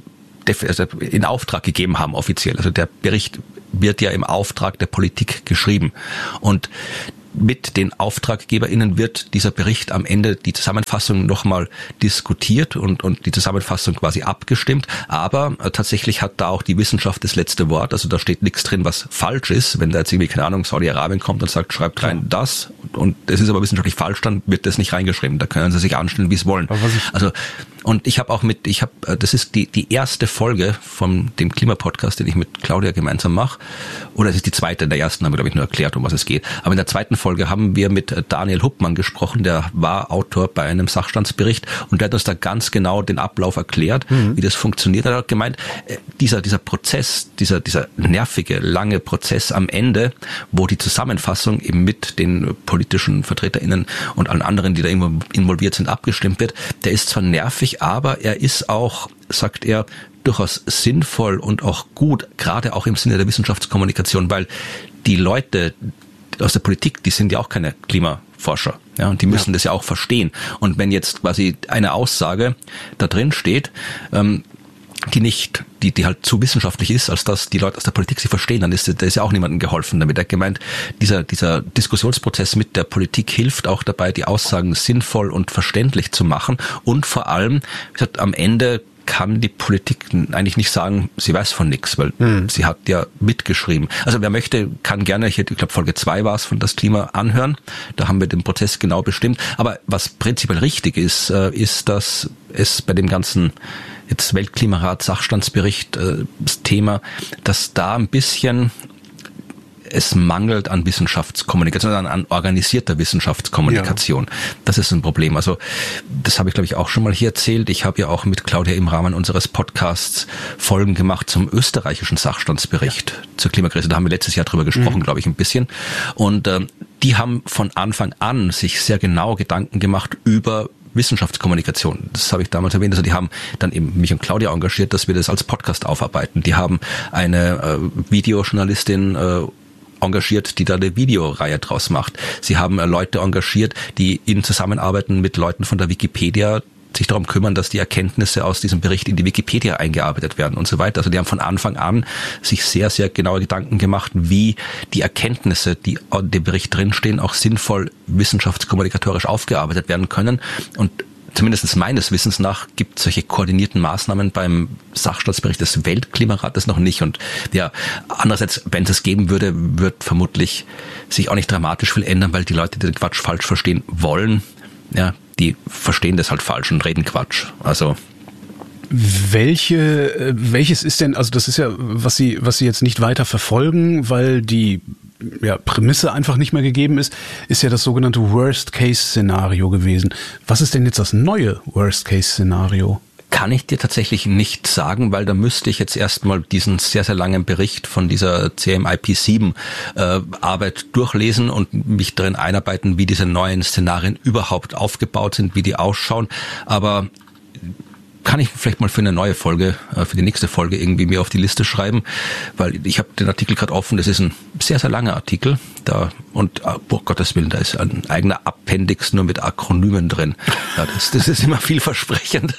Speaker 6: in Auftrag gegeben haben, offiziell. Also der Bericht wird ja im Auftrag der Politik geschrieben. Und mit den AuftraggeberInnen wird dieser Bericht am Ende, die Zusammenfassung nochmal diskutiert und, und die Zusammenfassung quasi abgestimmt. Aber äh, tatsächlich hat da auch die Wissenschaft das letzte Wort. Also da steht nichts drin, was falsch ist. Wenn da jetzt irgendwie, keine Ahnung, Saudi-Arabien kommt und sagt, schreibt rein das und es ist aber wissenschaftlich falsch, dann wird das nicht reingeschrieben. Da können sie sich anstellen, wie es wollen. Also und ich habe auch mit, ich habe, das ist die die erste Folge von dem Klimapodcast, den ich mit Claudia gemeinsam mache. Oder es ist die zweite, in der ersten haben wir, glaube ich, nur erklärt, um was es geht. Aber in der zweiten Folge haben wir mit Daniel Huppmann gesprochen, der war Autor bei einem Sachstandsbericht und der hat uns da ganz genau den Ablauf erklärt, mhm. wie das funktioniert. Er hat gemeint, dieser dieser Prozess, dieser dieser nervige, lange Prozess am Ende, wo die Zusammenfassung eben mit den politischen VertreterInnen und allen anderen, die da involviert sind, abgestimmt wird, der ist zwar nervig, aber er ist auch, sagt er, durchaus sinnvoll und auch gut, gerade auch im Sinne der Wissenschaftskommunikation, weil die Leute aus der Politik, die sind ja auch keine Klimaforscher, ja, und die müssen ja. das ja auch verstehen. Und wenn jetzt quasi eine Aussage da drin steht, ähm, die nicht, die, die halt zu wissenschaftlich ist, als dass die Leute aus der Politik sie verstehen, dann ist, da ist ja auch niemandem geholfen damit. Er hat gemeint, dieser, dieser Diskussionsprozess mit der Politik hilft auch dabei, die Aussagen sinnvoll und verständlich zu machen und vor allem, wie gesagt, am Ende kann die Politik eigentlich nicht sagen, sie weiß von nichts, weil hm. sie hat ja mitgeschrieben. Also wer möchte, kann gerne, ich glaube Folge zwei war es von Das Klima anhören, da haben wir den Prozess genau bestimmt. Aber was prinzipiell richtig ist, ist, dass es bei dem ganzen jetzt Weltklimarat, Sachstandsbericht, äh, das Thema, dass da ein bisschen es mangelt an Wissenschaftskommunikation, an, an organisierter Wissenschaftskommunikation. Ja. Das ist ein Problem. Also das habe ich, glaube ich, auch schon mal hier erzählt. Ich habe ja auch mit Claudia im Rahmen unseres Podcasts Folgen gemacht zum österreichischen Sachstandsbericht ja. zur Klimakrise. Da haben wir letztes Jahr drüber gesprochen, mhm. glaube ich, ein bisschen. Und ähm, die haben von Anfang an sich sehr genau Gedanken gemacht über Wissenschaftskommunikation. Das habe ich damals erwähnt. Also die haben dann eben mich und Claudia engagiert, dass wir das als Podcast aufarbeiten. Die haben eine äh, Videojournalistin äh, engagiert, die da eine Videoreihe draus macht. Sie haben äh, Leute engagiert, die in Zusammenarbeiten mit Leuten von der Wikipedia sich darum kümmern, dass die Erkenntnisse aus diesem Bericht in die Wikipedia eingearbeitet werden und so weiter. Also die haben von Anfang an sich sehr, sehr genaue Gedanken gemacht, wie die Erkenntnisse, die in dem Bericht drinstehen, auch sinnvoll wissenschaftskommunikatorisch aufgearbeitet werden können. Und zumindest meines Wissens nach gibt es solche koordinierten Maßnahmen beim Sachstandsbericht des Weltklimarates noch nicht. Und ja, andererseits, wenn es es geben würde, wird vermutlich sich auch nicht dramatisch viel ändern, weil die Leute, die den Quatsch falsch verstehen wollen, ja, die verstehen das halt falsch und reden Quatsch. Also
Speaker 5: welche, welches ist denn, also das ist ja, was Sie, was Sie jetzt nicht weiter verfolgen, weil die ja, Prämisse einfach nicht mehr gegeben ist, ist ja das sogenannte Worst-Case-Szenario gewesen. Was ist denn jetzt das neue Worst-Case-Szenario?
Speaker 6: Kann ich dir tatsächlich nicht sagen, weil da müsste ich jetzt erstmal diesen sehr, sehr langen Bericht von dieser C M I P sieben äh, Arbeit durchlesen und mich darin einarbeiten, wie diese neuen Szenarien überhaupt aufgebaut sind, wie die ausschauen. Aber kann ich vielleicht mal für eine neue Folge, für die nächste Folge irgendwie mir auf die Liste schreiben, weil ich habe den Artikel gerade offen, das ist ein sehr, sehr langer Artikel da und, oh Gottes Willen, da ist ein eigener Appendix nur mit Akronymen drin. Ja, das, das ist immer vielversprechend.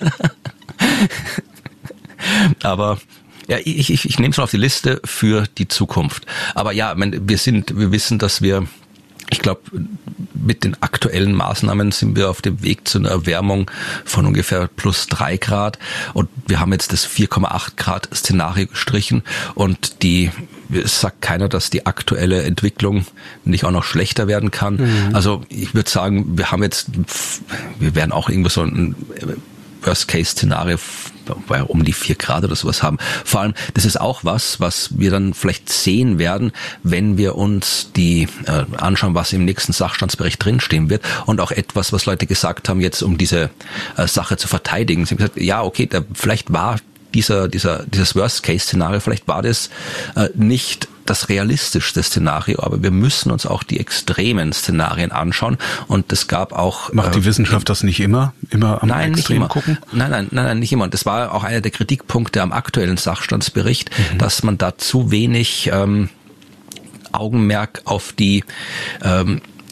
Speaker 6: Aber ja, ich, ich, ich nehme es mal auf die Liste für die Zukunft. Aber ja, wir sind, wir wissen, dass wir, ich glaube, mit den aktuellen Maßnahmen sind wir auf dem Weg zu einer Erwärmung von ungefähr plus drei Grad. Und wir haben jetzt das vier Komma acht Grad Szenario gestrichen. Und die, es sagt keiner, dass die aktuelle Entwicklung nicht auch noch schlechter werden kann. Mhm. Also ich würde sagen, wir haben jetzt, wir werden auch irgendwo so ein Worst-Case-Szenario um die vier Grad oder sowas haben. Vor allem, das ist auch was, was wir dann vielleicht sehen werden, wenn wir uns die äh, anschauen, was im nächsten Sachstandsbericht drinstehen wird und auch etwas, was Leute gesagt haben, jetzt um diese äh, Sache zu verteidigen. Sie haben gesagt, ja, okay, da, vielleicht war dieser, dieser, dieses Worst-Case-Szenario, vielleicht war das äh, nicht das realistischste Szenario, aber wir müssen uns auch die extremen Szenarien anschauen und es gab auch...
Speaker 5: Macht die Wissenschaft äh, das nicht immer? Immer am
Speaker 6: nein,
Speaker 5: Extrem
Speaker 6: nicht immer.
Speaker 5: gucken?
Speaker 6: Nein, nein, nein, nein, nicht immer. Und das war auch einer der Kritikpunkte am aktuellen Sachstandsbericht, mhm. dass man da zu wenig ähm, Augenmerk auf die ähm,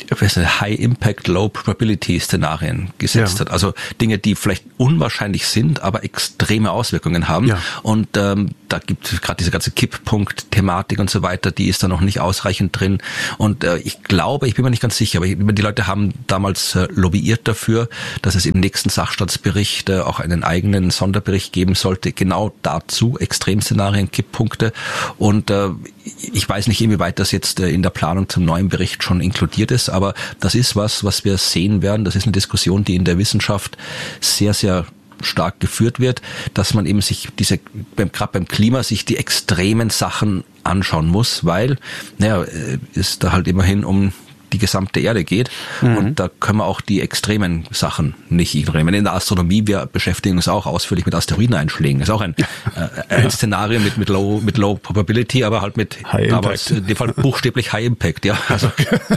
Speaker 6: High-Impact, Low-Probability-Szenarien gesetzt ja. hat. Also Dinge, die vielleicht unwahrscheinlich sind, aber extreme Auswirkungen haben. Ja. Und ähm, da gibt es gerade diese ganze Kipppunkt-Thematik und so weiter, die ist da noch nicht ausreichend drin. Und äh, ich glaube, ich bin mir nicht ganz sicher, aber die Leute haben damals äh, lobbyiert dafür, dass es im nächsten Sachstandsbericht äh, auch einen eigenen Sonderbericht geben sollte, genau dazu, Extremszenarien, Kipppunkte. Und äh, ich weiß nicht, inwieweit das jetzt äh, in der Planung zum neuen Bericht schon inkludiert ist, aber das ist was, was wir sehen werden. Das ist eine Diskussion, die in der Wissenschaft sehr, sehr stark geführt wird, dass man eben sich diese, beim, gerade beim Klima, sich die extremen Sachen anschauen muss, weil, naja, es da halt immerhin um die gesamte Erde geht mhm. und da können wir auch die extremen Sachen nicht ignorieren. In der Astronomie, wir beschäftigen uns auch ausführlich mit Asteroideneinschlägen. Das ist auch ein, äh, ein Szenario mit, mit Low, mit Low Probability, aber halt mit,
Speaker 5: High
Speaker 6: aber
Speaker 5: Impact.
Speaker 6: in dem Fall buchstäblich High Impact, ja. Also,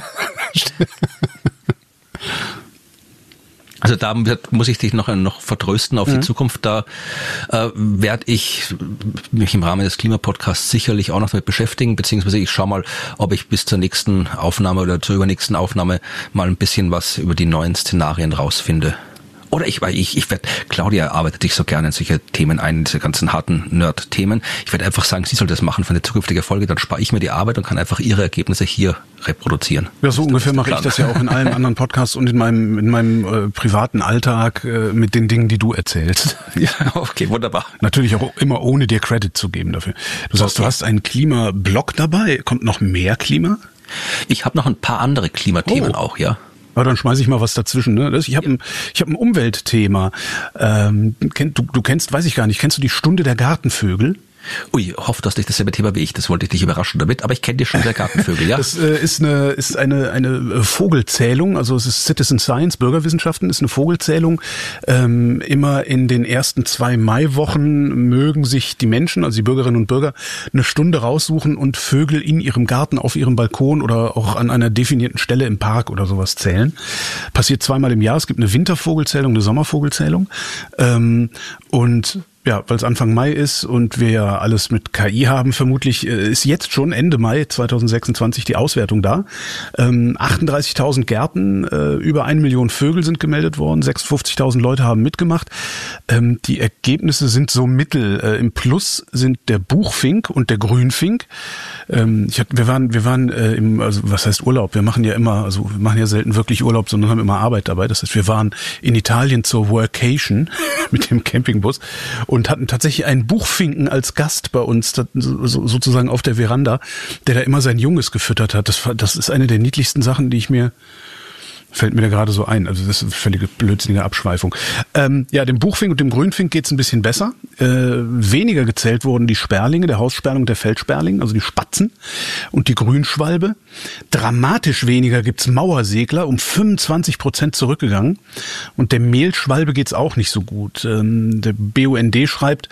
Speaker 6: Also da wird, muss ich dich noch, noch vertrösten auf mhm. die Zukunft. Da äh, werde ich mich im Rahmen des Klimapodcasts sicherlich auch noch damit beschäftigen, beziehungsweise ich schaue mal, ob ich bis zur nächsten Aufnahme oder zur übernächsten Aufnahme mal ein bisschen was über die neuen Szenarien rausfinde. Oder ich, weil ich, ich werde, Claudia arbeitet sich so gerne in solche Themen ein, diese ganzen harten Nerd-Themen. Ich werde einfach sagen, sie soll das machen für eine zukünftige Folge, dann spare ich mir die Arbeit und kann einfach ihre Ergebnisse hier reproduzieren.
Speaker 5: Ja, so ungefähr mache ich das ja auch in allen anderen Podcasts und in meinem, in meinem äh, privaten Alltag äh, mit den Dingen, die du erzählst.
Speaker 6: Ja, okay, wunderbar.
Speaker 5: Natürlich auch immer ohne dir Credit zu geben dafür. Du sagst, okay. Du hast einen Klimablog dabei. Kommt noch mehr Klima?
Speaker 6: Ich habe noch ein paar andere Klimathemen oh. auch, ja.
Speaker 5: Aber dann schmeiße ich mal was dazwischen. Ne? Ich habe ein, ich hab ein Umweltthema. Ähm, kenn, du, du kennst, weiß ich gar nicht, kennst du die Stunde der Gartenvögel?
Speaker 6: Ui, hoffe, dass dich dasselbe Thema wie ich. Das wollte ich dich überraschen damit, aber ich kenne die Stunde der Gartenvögel, ja.
Speaker 5: Das äh, ist eine ist eine eine Vogelzählung, also es ist Citizen Science, Bürgerwissenschaften, ist eine Vogelzählung. Ähm, immer in den ersten zwei Maiwochen mögen sich die Menschen, also die Bürgerinnen und Bürger, eine Stunde raussuchen und Vögel in ihrem Garten, auf ihrem Balkon oder auch an einer definierten Stelle im Park oder sowas zählen. Passiert zweimal im Jahr. Es gibt eine Wintervogelzählung, eine Sommervogelzählung. Ähm, und ja, weil es Anfang Mai ist und wir ja alles mit K I haben, vermutlich ist jetzt schon Ende Mai zweitausendsechsundzwanzig die Auswertung da. Ähm, achtunddreißigtausend Gärten, äh, über eine Million Vögel sind gemeldet worden, sechsundfünfzigtausend Leute haben mitgemacht. Ähm, die Ergebnisse sind so mittel. Äh, im Plus sind der Buchfink und der Grünfink. Ähm, ich hab, wir waren, wir waren äh, im, also was heißt Urlaub? Wir machen ja immer, also wir machen ja selten wirklich Urlaub, sondern haben immer Arbeit dabei. Das heißt, wir waren in Italien zur Workation mit dem Campingbus und hatten tatsächlich einen Buchfinken als Gast bei uns, sozusagen auf der Veranda, der da immer sein Junges gefüttert hat. Das, das ist eine der niedlichsten Sachen, die ich mir, fällt mir da gerade so ein. Also das ist eine völlige blödsinnige Abschweifung. Ähm, ja, dem Buchfink und dem Grünfink geht's ein bisschen besser. Äh, weniger gezählt wurden die Sperlinge, der Haussperling und der Feldsperling, also die Spatzen und die Grünschwalbe. Dramatisch weniger gibt's Mauersegler, um fünfundzwanzig Prozent zurückgegangen. Und der Mehlschwalbe geht's auch nicht so gut. Ähm, der B U N D schreibt,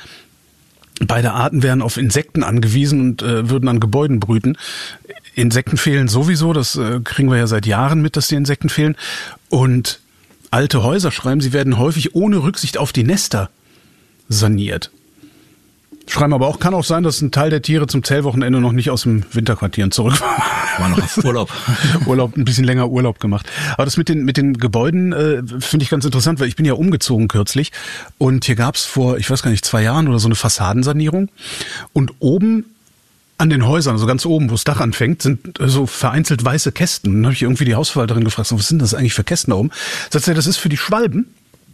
Speaker 5: beide Arten wären auf Insekten angewiesen und äh, würden an Gebäuden brüten. Insekten fehlen sowieso, das äh, kriegen wir ja seit Jahren mit, dass die Insekten fehlen. Und alte Häuser, schreiben sie, werden häufig ohne Rücksicht auf die Nester saniert. Schreiben aber auch, kann auch sein, dass ein Teil der Tiere zum Zählwochenende noch nicht aus dem Winterquartieren zurück war.
Speaker 6: War noch auf Urlaub.
Speaker 5: Urlaub, ein bisschen länger Urlaub gemacht. Aber das mit den mit den Gebäuden äh, finde ich ganz interessant, weil ich bin ja umgezogen kürzlich und hier gab's vor, ich weiß gar nicht, zwei Jahren oder so eine Fassadensanierung und oben an den Häusern, also ganz oben, wo das Dach anfängt, sind so vereinzelt weiße Kästen. Und dann habe ich irgendwie die Hausverwalterin gefragt, was sind das eigentlich für Kästen da oben? Sagt sie, das ist für die Schwalben.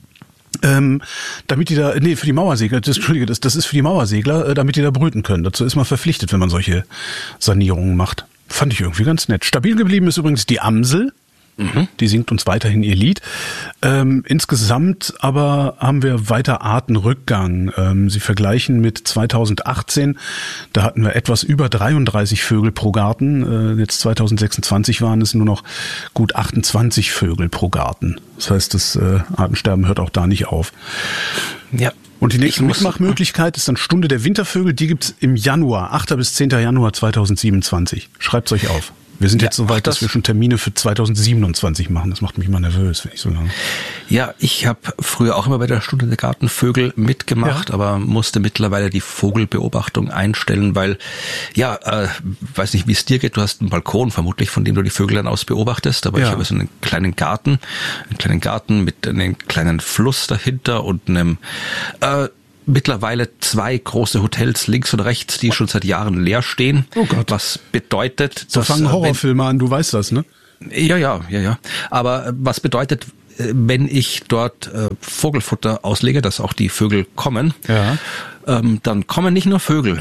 Speaker 5: Ähm, damit die da, nee, für die Mauersegler, das, Entschuldige, das, das ist für die Mauersegler, äh, damit die da brüten können. Dazu ist man verpflichtet, wenn man solche Sanierungen macht. Fand ich irgendwie ganz nett. Stabil geblieben ist übrigens die Amsel. Mhm. Die singt uns weiterhin ihr Lied. Ähm, insgesamt aber haben wir weiter Artenrückgang. Ähm, sie vergleichen mit zweitausendachtzehn, da hatten wir etwas über dreiunddreißig Vögel pro Garten. Äh, jetzt zweitausendsechsundzwanzig waren es nur noch gut achtundzwanzig Vögel pro Garten. Das heißt, das äh, Artensterben hört auch da nicht auf.
Speaker 6: Ja.
Speaker 5: Und die nächste Mitmachmöglichkeit ist dann Stunde der Wintervögel. Die gibt's im Januar, achter bis zehnter Januar zweitausendsiebenundzwanzig. Schreibt's euch auf. Wir sind
Speaker 6: Ja,
Speaker 5: jetzt so weit,
Speaker 6: ach, das-
Speaker 5: dass wir schon Termine für zweitausendsiebenundzwanzig machen. Das macht mich mal nervös, wenn ich so lange.
Speaker 6: Ja, ich habe früher auch immer bei der Stunde der Gartenvögel mitgemacht,
Speaker 5: Ja.
Speaker 6: aber musste mittlerweile die Vogelbeobachtung einstellen, weil, ja, äh, weiß nicht, wie es dir geht, du hast einen Balkon vermutlich, von dem du die Vögel dann aus beobachtest, aber
Speaker 5: Ja.
Speaker 6: ich habe so einen kleinen Garten, einen kleinen Garten mit einem kleinen Fluss dahinter und einem äh, mittlerweile zwei große Hotels links und rechts, die schon seit Jahren leer stehen.
Speaker 5: Oh Gott.
Speaker 6: Was bedeutet,
Speaker 5: So
Speaker 6: dass,
Speaker 5: fangen
Speaker 6: äh, wenn-
Speaker 5: Horrorfilme an, du weißt das, ne?
Speaker 6: ja, ja, ja, ja. Aber äh, was bedeutet, äh, wenn ich dort äh, Vogelfutter auslege, dass auch die Vögel kommen,
Speaker 5: Ja.
Speaker 6: ähm, dann kommen nicht nur Vögel.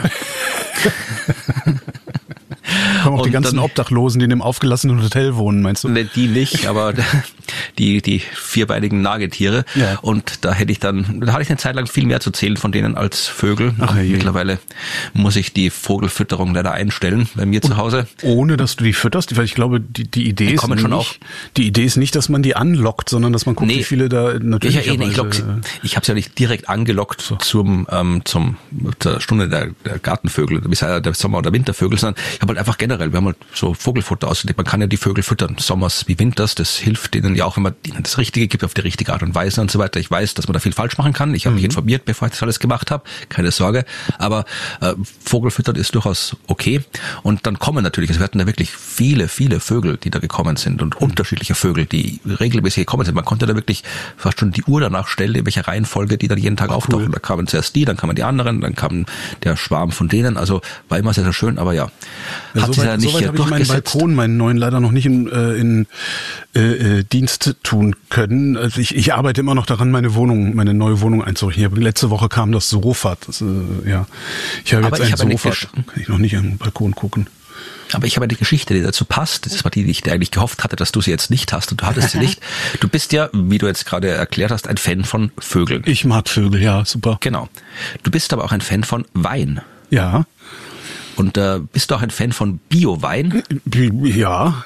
Speaker 5: Kommen auch die
Speaker 6: Und
Speaker 5: ganzen
Speaker 6: dann-
Speaker 5: Obdachlosen, die in einem aufgelassenen Hotel wohnen, meinst du?
Speaker 6: Ne, die nicht, aber die, die vierbeinigen Nagetiere.
Speaker 5: Ja.
Speaker 6: Und da hätte ich dann, da hatte ich eine Zeit lang viel mehr zu zählen von denen als Vögel.
Speaker 5: Ach, je.
Speaker 6: Mittlerweile muss ich die Vogelfütterung leider einstellen bei mir zu Hause.
Speaker 5: Ohne, dass du die fütterst, weil ich glaube, die, die Idee
Speaker 6: Die
Speaker 5: ist
Speaker 6: kommen
Speaker 5: nicht,
Speaker 6: schon auch.
Speaker 5: die Idee ist nicht, dass man die anlockt, sondern dass man guckt,
Speaker 6: Nee.
Speaker 5: wie viele da natürlich.
Speaker 6: Ja, ja, eh, nee, ich, lock sie- ich habe sie ja nicht direkt angelockt zum ähm, zum zur Stunde der, der Gartenvögel, bis der Sommer- oder Wintervögel, sondern ich habe halt einfach generell, wir haben halt so Vogelfutter ausgelegt. Man kann ja die Vögel füttern, sommers wie winters. Das hilft denen ja auch, wenn man ihnen das Richtige gibt, auf die richtige Art und Weise und so weiter. Ich weiß, dass man da viel falsch machen kann. Ich habe mich informiert, bevor ich das alles gemacht habe. Keine Sorge. Aber äh, Vogelfüttern ist durchaus okay. Und dann kommen natürlich, also wir hatten da wirklich viele, viele Vögel, die da gekommen sind und unterschiedliche Vögel, die regelmäßig gekommen sind. Man konnte da wirklich fast schon die Uhr danach stellen, in welcher Reihenfolge die dann jeden Tag auftauchen. Da kamen zuerst die, dann kamen die anderen, dann kam der Schwarm von denen. Also war immer sehr, sehr schön, aber ja,
Speaker 5: Ja,
Speaker 6: hat sich ja
Speaker 5: soweit
Speaker 6: nicht
Speaker 5: soweit
Speaker 6: hier
Speaker 5: habe ich meinen
Speaker 6: durchgesetzt.
Speaker 5: Balkon, meinen neuen leider noch nicht in, äh, in äh, äh, Dienst tun können. Also ich, ich arbeite immer noch daran, meine Wohnung, meine neue Wohnung einzurichten. Ich habe, letzte Woche kam das Sofa. Das, äh, ja, ich habe
Speaker 6: Aber
Speaker 5: jetzt
Speaker 6: ich
Speaker 5: ein
Speaker 6: habe eine
Speaker 5: Sofa.
Speaker 6: Gesch-
Speaker 5: Kann ich noch nicht am Balkon gucken.
Speaker 6: Aber ich habe eine Geschichte, die dazu passt. Das war die, die ich dir eigentlich gehofft hatte, dass du sie jetzt nicht hast und du hattest sie nicht. Du bist ja, wie du jetzt gerade erklärt hast, ein Fan von Vögeln.
Speaker 5: Ich mag Vögel, ja, super.
Speaker 6: Genau. Du bist aber auch ein Fan von Wein.
Speaker 5: Ja,
Speaker 6: Und äh, bist du auch ein Fan von Bio-Wein?
Speaker 5: ja.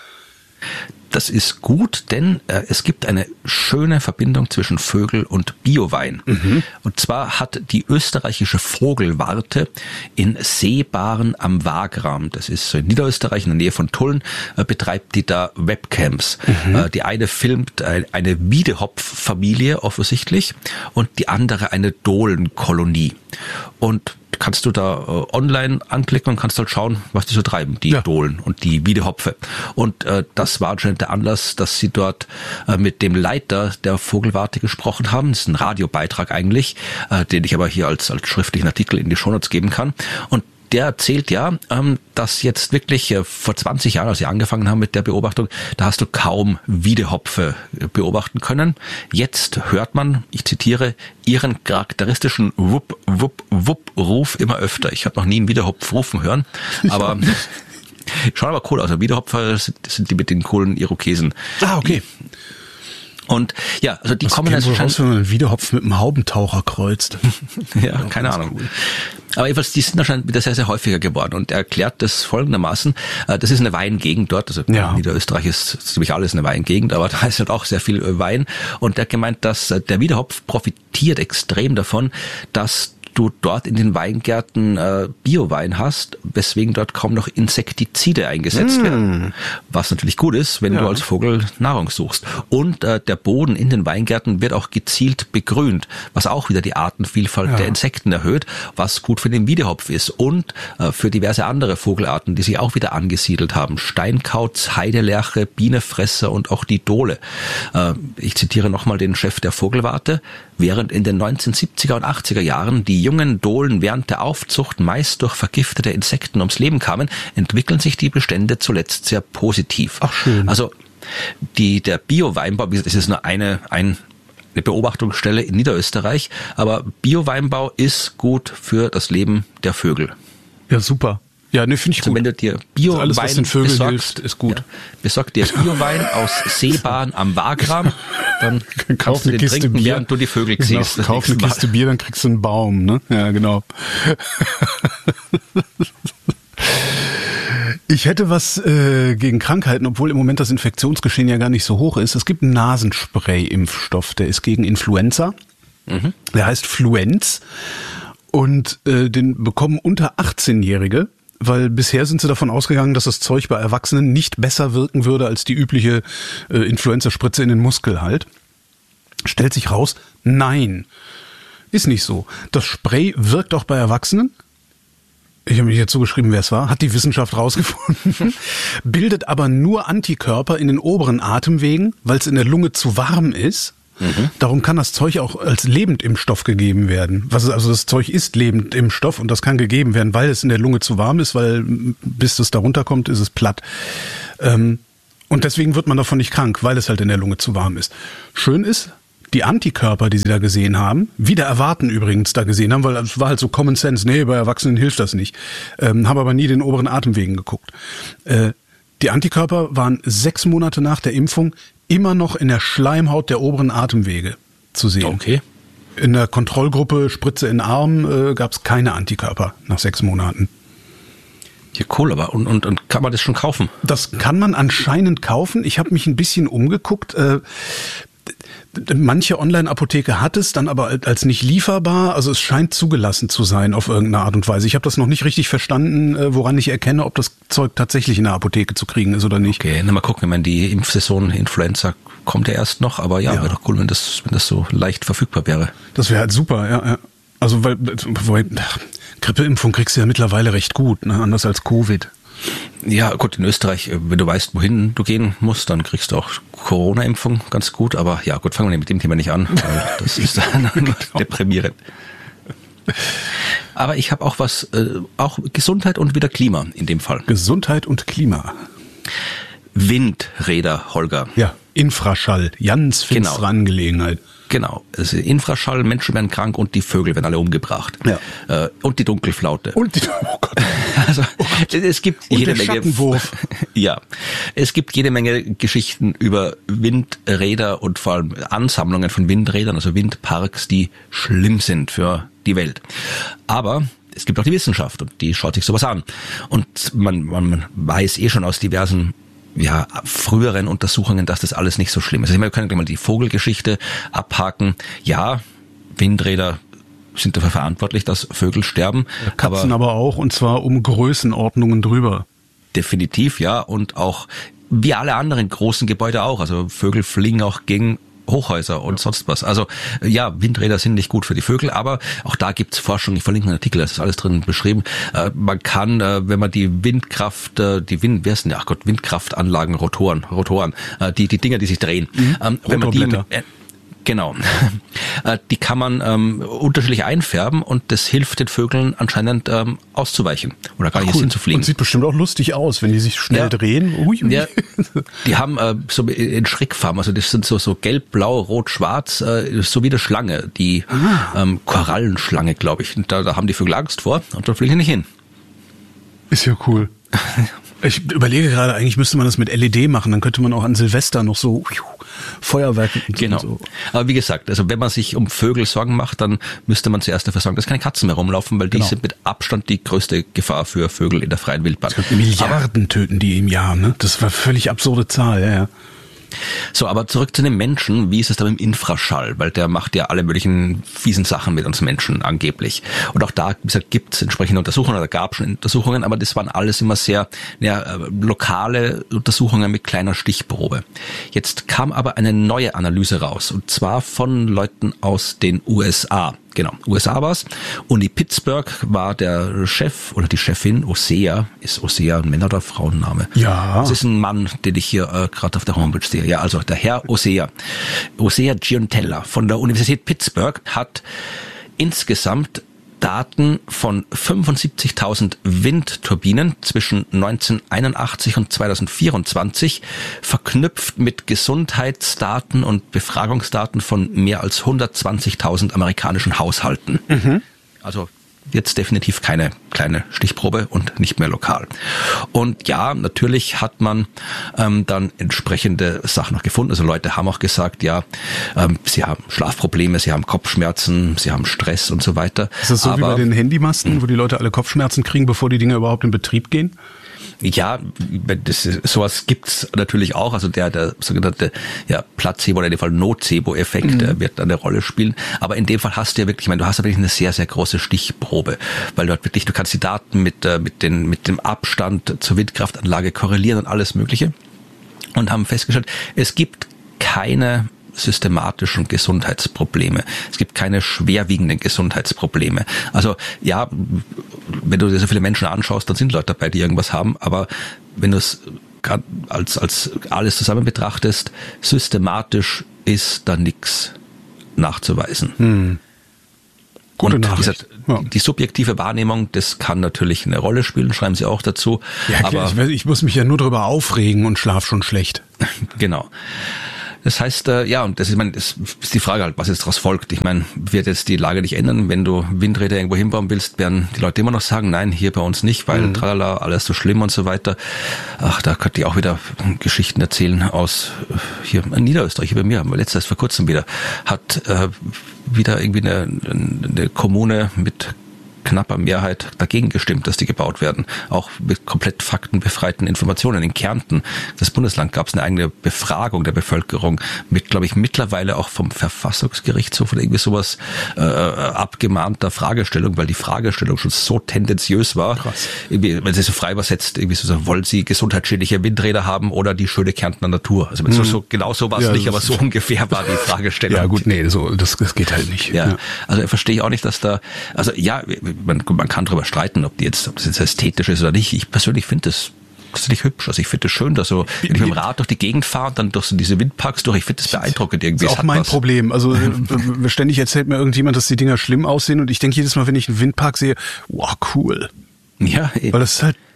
Speaker 6: Das ist gut, denn äh, es gibt eine schöne Verbindung zwischen Vögel und Biowein. Mhm. Und zwar hat die österreichische Vogelwarte in Seebaren am Wagram, das ist so in Niederösterreich in der Nähe von Tulln, äh, betreibt die da Webcams. Mhm. Äh, die eine filmt ein, eine Wiedehopf-Familie offensichtlich und die andere eine Dohlenkolonie. Und kannst du da äh, online anklicken und kannst halt schauen, was die so treiben, die
Speaker 5: Ja.
Speaker 6: Dohlen und die Wiedehopfe. Und äh, das war anscheinend der Anlass, dass sie dort äh, mit dem Leiter der Vogelwarte gesprochen haben. Das ist ein Radiobeitrag eigentlich, äh, den ich aber hier als, als schriftlichen Artikel in die Shownotes geben kann. Und der erzählt ja, ähm, dass jetzt wirklich äh, vor zwanzig Jahren, als sie angefangen haben mit der Beobachtung, da hast du kaum Wiedehopfe äh, beobachten können. Jetzt hört man, ich zitiere, ihren charakteristischen Wupp, Wupp, Wupp-Ruf immer öfter. Ich habe noch nie einen Wiedehopf rufen hören, aber schauen aber cool aus. Also Wiedehopfer sind, sind die mit den coolen Irokesen.
Speaker 5: Ah, okay.
Speaker 6: Und ja, also die
Speaker 5: Das
Speaker 6: kommen
Speaker 5: käme
Speaker 6: jetzt
Speaker 5: wohl
Speaker 6: schon.
Speaker 5: raus, wenn man einen Wiedehopf mit einem Haubentaucher kreuzt.
Speaker 6: Ja, keine Ahnung. Aber jedenfalls, die sind anscheinend wieder sehr, sehr häufiger geworden und er erklärt das folgendermaßen, äh, das ist eine Weingegend dort, also
Speaker 5: Ja.
Speaker 6: Niederösterreich ist ziemlich alles eine Weingegend, aber da ist halt auch sehr viel äh, Wein und er hat gemeint, dass äh, der Wiedehopf profitiert extrem davon, dass du dort in den Weingärten äh, Biowein hast, weswegen dort kaum noch Insektizide eingesetzt mm. werden. Was natürlich gut ist, wenn
Speaker 5: Ja.
Speaker 6: du als Vogel Nahrung suchst. Und äh, der Boden in den Weingärten wird auch gezielt begrünt, was auch wieder die Artenvielfalt
Speaker 5: Ja.
Speaker 6: der Insekten erhöht, was gut für den Wiedehopf ist und äh, für diverse andere Vogelarten, die sich auch wieder angesiedelt haben. Steinkauz, Heidelerche, Bienenfresser und auch die Dole. Äh, ich zitiere nochmal den Chef der Vogelwarte. Während in den neunzehnhundertsiebziger und achtziger Jahren die jungen Dohlen während der Aufzucht meist durch vergiftete Insekten ums Leben kamen, entwickeln sich die Bestände zuletzt sehr positiv.
Speaker 5: Ach, schön.
Speaker 6: Also die, der Bio-Weinbau, wie gesagt, es ist nur eine, ein, eine Beobachtungsstelle in Niederösterreich, aber Bio-Weinbau ist gut für das Leben der Vögel.
Speaker 5: Ja, super. Ja, ne, finde ich
Speaker 6: Also
Speaker 5: gut.
Speaker 6: wenn du dir
Speaker 5: Also
Speaker 6: Bio-Wein
Speaker 5: alles, was den Vögeln
Speaker 6: besorgst,
Speaker 5: hilft, ist gut.
Speaker 6: Ja, besorg dir Bio-Wein aus Seebahn am Wagram, dann
Speaker 5: Kauf
Speaker 6: kannst du
Speaker 5: eine
Speaker 6: den
Speaker 5: Kiste
Speaker 6: trinken,
Speaker 5: Bier.
Speaker 6: während du die Vögel
Speaker 5: Genau,
Speaker 6: siehst. das
Speaker 5: kauf eine
Speaker 6: nächste Mal.
Speaker 5: Kiste Bier, dann kriegst du einen Baum, ne? Ja, genau. Ich hätte was äh, gegen Krankheiten, obwohl im Moment das Infektionsgeschehen ja gar nicht so hoch ist. Es gibt einen Nasenspray-Impfstoff, der ist gegen Influenza. Mhm. Der heißt Fluenz und äh, den bekommen unter achtzehnjährige, weil bisher sind sie davon ausgegangen, dass das Zeug bei Erwachsenen nicht besser wirken würde als die übliche äh, Influenza-Spritze in den Muskel halt. Stellt sich raus, nein, ist nicht so. Das Spray wirkt auch bei Erwachsenen. Ich habe mich jetzt zugeschrieben, wer es war, hat die Wissenschaft rausgefunden, bildet aber nur Antikörper in den oberen Atemwegen, weil es in der Lunge zu warm ist. Mhm. Darum kann das Zeug auch als Lebendimpfstoff gegeben werden. Was ist, also das Zeug ist Lebendimpfstoff und das kann gegeben werden, weil es in der Lunge zu warm ist, weil bis es da runterkommt, ist es platt. Ähm, und deswegen wird man davon nicht krank, weil es halt in der Lunge zu warm ist. Schön ist, die Antikörper, die sie da gesehen haben, wieder erwarten übrigens da gesehen haben, weil es war halt so Common Sense, nee, bei Erwachsenen hilft das nicht. Ähm, haben aber nie den oberen Atemwegen geguckt. Äh, die Antikörper waren sechs Monate nach der Impfung immer noch in der Schleimhaut der oberen Atemwege zu sehen.
Speaker 6: Okay.
Speaker 5: In der Kontrollgruppe Spritze in den Arm äh, gab es keine Antikörper nach sechs Monaten.
Speaker 6: Ja, cool, aber und, und, und kann man das schon kaufen?
Speaker 5: Das kann man anscheinend kaufen. Ich habe mich ein bisschen umgeguckt. Äh, Manche Online-Apotheke hat es, dann aber als nicht lieferbar. Also es scheint zugelassen zu sein auf irgendeine Art und Weise. Ich habe das noch nicht richtig verstanden, woran ich erkenne, ob das Zeug tatsächlich in der Apotheke zu kriegen ist oder nicht.
Speaker 6: Okay, na mal gucken. Ich meine, die Impfsaison Influenza kommt ja erst noch, aber ja, ja. wäre doch cool, wenn das, wenn das so leicht verfügbar wäre.
Speaker 5: Das wäre halt super, ja. ja. Also weil, weil Grippeimpfung kriegst du ja mittlerweile recht gut, ne? Anders als Covid.
Speaker 6: Ja, gut, in Österreich, wenn du weißt, wohin du gehen musst, dann kriegst du auch Corona-Impfung ganz gut. Aber ja, gut, fangen wir mit dem Thema nicht an, weil das ist dann deprimierend. Aber ich habe auch was, äh, auch Gesundheit und wieder Klima in dem Fall.
Speaker 5: Gesundheit und Klima.
Speaker 6: Windräder, Holger.
Speaker 5: Ja, Infraschall, ganz finstere genau. Angelegenheit.
Speaker 6: Genau, also Infraschall, Menschen werden krank und die Vögel werden alle umgebracht.
Speaker 5: Ja.
Speaker 6: Äh, und die Dunkelflaute.
Speaker 5: Und die, oh Gott.
Speaker 6: Also, oh Gott. Es gibt
Speaker 5: und
Speaker 6: jede
Speaker 5: der
Speaker 6: Menge.
Speaker 5: Schattenwurf.
Speaker 6: Ja, es gibt jede Menge Geschichten über Windräder und vor allem Ansammlungen von Windrädern, also Windparks, die schlimm sind für die Welt. Aber es gibt auch die Wissenschaft und die schaut sich sowas an. Und man, man weiß eh schon aus diversen ja, früheren Untersuchungen, dass das alles nicht so schlimm ist. Also wir können gleich mal die Vogelgeschichte abhaken. Ja, Windräder sind dafür verantwortlich, dass Vögel sterben.
Speaker 5: Ja, Katzen aber, aber auch, und zwar um Größenordnungen drüber.
Speaker 6: Definitiv, ja. Und auch wie alle anderen großen Gebäude auch. Also Vögel fliegen auch gegen Hochhäuser und sonst was. Also ja, Windräder sind nicht gut für die Vögel, aber auch da gibt's Forschung. Ich verlinke einen Artikel, das ist alles drin beschrieben. Äh, man kann, äh, wenn man die Windkraft, äh, die Wind, wer ist denn, ach Gott, Windkraftanlagen, Rotoren, Rotoren, äh, die die Dinger, die sich drehen.
Speaker 5: Mhm.
Speaker 6: Ähm, wenn man die äh, Genau. Die kann man ähm, unterschiedlich einfärben und das hilft den Vögeln anscheinend ähm, auszuweichen oder gar nicht cool. hinzufliegen.
Speaker 5: Und sieht bestimmt auch lustig aus, wenn die sich schnell
Speaker 6: ja.
Speaker 5: drehen. Ui, ui.
Speaker 6: Ja. Die haben äh, so in Schreckfarben, also das sind so so gelb, blau, rot, schwarz, äh, so wie eine Schlange, die ah. ähm, Korallenschlange, glaube ich. Und da, da haben die Vögel Angst vor und da fliegen die nicht hin.
Speaker 5: Ist ja cool. Ich überlege gerade, eigentlich müsste man das mit L E D machen, dann könnte man auch an Silvester noch so Feuerwerke und
Speaker 6: genau.
Speaker 5: so.
Speaker 6: Aber wie gesagt, also wenn man sich um Vögel Sorgen macht, dann müsste man zuerst dafür sorgen, dass keine Katzen mehr rumlaufen, weil
Speaker 5: genau.
Speaker 6: die sind mit Abstand die größte Gefahr für Vögel in der freien Wildbahn.
Speaker 5: Milliarden aber, töten die im Jahr, ne? Das war eine völlig absurde Zahl, ja, ja.
Speaker 6: So, aber zurück zu den Menschen. Wie ist es da mit dem Infraschall? Weil der macht ja alle möglichen fiesen Sachen mit uns Menschen angeblich. Und auch da, wie gesagt, gibt es entsprechende Untersuchungen oder gab schon Untersuchungen, aber das waren alles immer sehr ja, lokale Untersuchungen mit kleiner Stichprobe. Jetzt kam aber eine neue Analyse raus, und zwar von Leuten aus den U S A. Genau, U S A war's. Uni Pittsburgh war der Chef oder die Chefin, Osea. Ist Osea ein Männer- oder Frauenname?
Speaker 5: Ja.
Speaker 6: Das ist ein Mann, den ich hier äh, gerade auf der Homepage sehe. Ja, also der Herr Osea. Osea Giuntella von der Universität Pittsburgh hat insgesamt Daten von fünfundsiebzigtausend Windturbinen zwischen neunzehnhunderteinundachtzig und zweitausendvierundzwanzig verknüpft mit Gesundheitsdaten und Befragungsdaten von mehr als hundertzwanzigtausend amerikanischen Haushalten. Mhm. Also jetzt definitiv keine kleine Stichprobe und nicht mehr lokal. Und ja, natürlich hat man ähm, dann entsprechende Sachen noch gefunden. Also Leute haben auch gesagt, ja, ähm, sie haben Schlafprobleme, sie haben Kopfschmerzen, sie haben Stress und so weiter.
Speaker 5: Ist das so Aber, wie bei den Handymasten, wo die Leute alle Kopfschmerzen kriegen, bevor die Dinger überhaupt in Betrieb gehen?
Speaker 6: Ja, das ist, sowas gibt's natürlich auch. Also der, der sogenannte ja, Placebo oder in dem Fall Nocebo-Effekt mhm. wird eine Rolle spielen. Aber in dem Fall hast du ja wirklich, ich meine, du hast ja wirklich eine sehr, sehr große Stichprobe, weil du halt wirklich, du kannst die Daten mit, mit, den, mit dem Abstand zur Windkraftanlage korrelieren und alles Mögliche und haben festgestellt, es gibt keine systematischen Gesundheitsprobleme. Es gibt keine schwerwiegenden Gesundheitsprobleme. Also ja, wenn du dir so viele Menschen anschaust, dann sind Leute dabei, die irgendwas haben, aber wenn du es als, als alles zusammen betrachtest, systematisch ist da nichts nachzuweisen. Hm.
Speaker 5: Gute
Speaker 6: und
Speaker 5: Nachricht.
Speaker 6: Die, ja. die subjektive Wahrnehmung, das kann natürlich eine Rolle spielen, schreiben Sie auch dazu.
Speaker 5: Ja, klar, aber ich, ich muss mich ja nur darüber aufregen und schlaf schon schlecht.
Speaker 6: Genau. Das heißt, äh, ja, und das ist, ich meine, das ist die Frage halt, was jetzt daraus folgt. Ich meine, wird jetzt die Lage nicht ändern, wenn du Windräder irgendwo hinbauen willst, werden die Leute immer noch sagen, nein, hier bei uns nicht, weil mhm. tralala, alles so schlimm und so weiter. Ach, da könnte ich auch wieder Geschichten erzählen aus hier in Niederösterreich, hier bei mir, haben wir letztes vor kurzem wieder, hat äh, wieder irgendwie eine, eine Kommune mit knapper Mehrheit dagegen gestimmt, dass die gebaut werden. Auch mit komplett faktenbefreiten Informationen. In Kärnten, das Bundesland, gab es eine eigene Befragung der Bevölkerung mit, glaube ich, mittlerweile auch vom Verfassungsgerichtshof oder irgendwie sowas äh, abgemahnter Fragestellung, weil die Fragestellung schon so tendenziös war. Krass. Irgendwie, wenn sie so frei übersetzt, irgendwie so, wollen sie gesundheitsschädliche Windräder haben oder die schöne Kärntner Natur? Also mhm. so, so genau so war es ja, nicht, aber so ungefähr war die Fragestellung.
Speaker 5: Ja gut, nee, so das, das geht halt nicht.
Speaker 6: Ja, ja. Also verstehe ich auch nicht, dass da, also ja, Man, man kann darüber streiten, ob die jetzt, ob das jetzt ästhetisch ist oder nicht. Ich persönlich finde das tatsächlich hübsch. Also ich finde es schön, dass so, wenn ich mit dem Rad durch die Gegend fahre und dann durch so diese Windparks durch, ich finde das beeindruckend irgendwie.
Speaker 5: Das ist auch mein was. Problem. Also ständig erzählt mir irgendjemand, dass die Dinger schlimm aussehen und ich denke jedes Mal, wenn ich einen Windpark sehe, wow, cool.
Speaker 6: Ja, eben.
Speaker 5: Weil das ist halt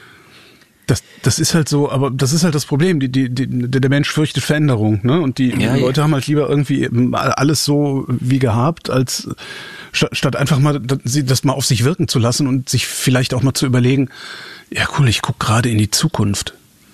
Speaker 5: Das, das ist halt so, aber das ist halt das Problem. Die, die, die, der Mensch fürchtet Veränderung, ne? Und die, ja, die Leute ja. haben halt lieber irgendwie alles so wie gehabt, als statt einfach mal das mal auf sich wirken zu lassen und sich vielleicht auch mal zu überlegen, ja cool, ich gucke gerade in die Zukunft.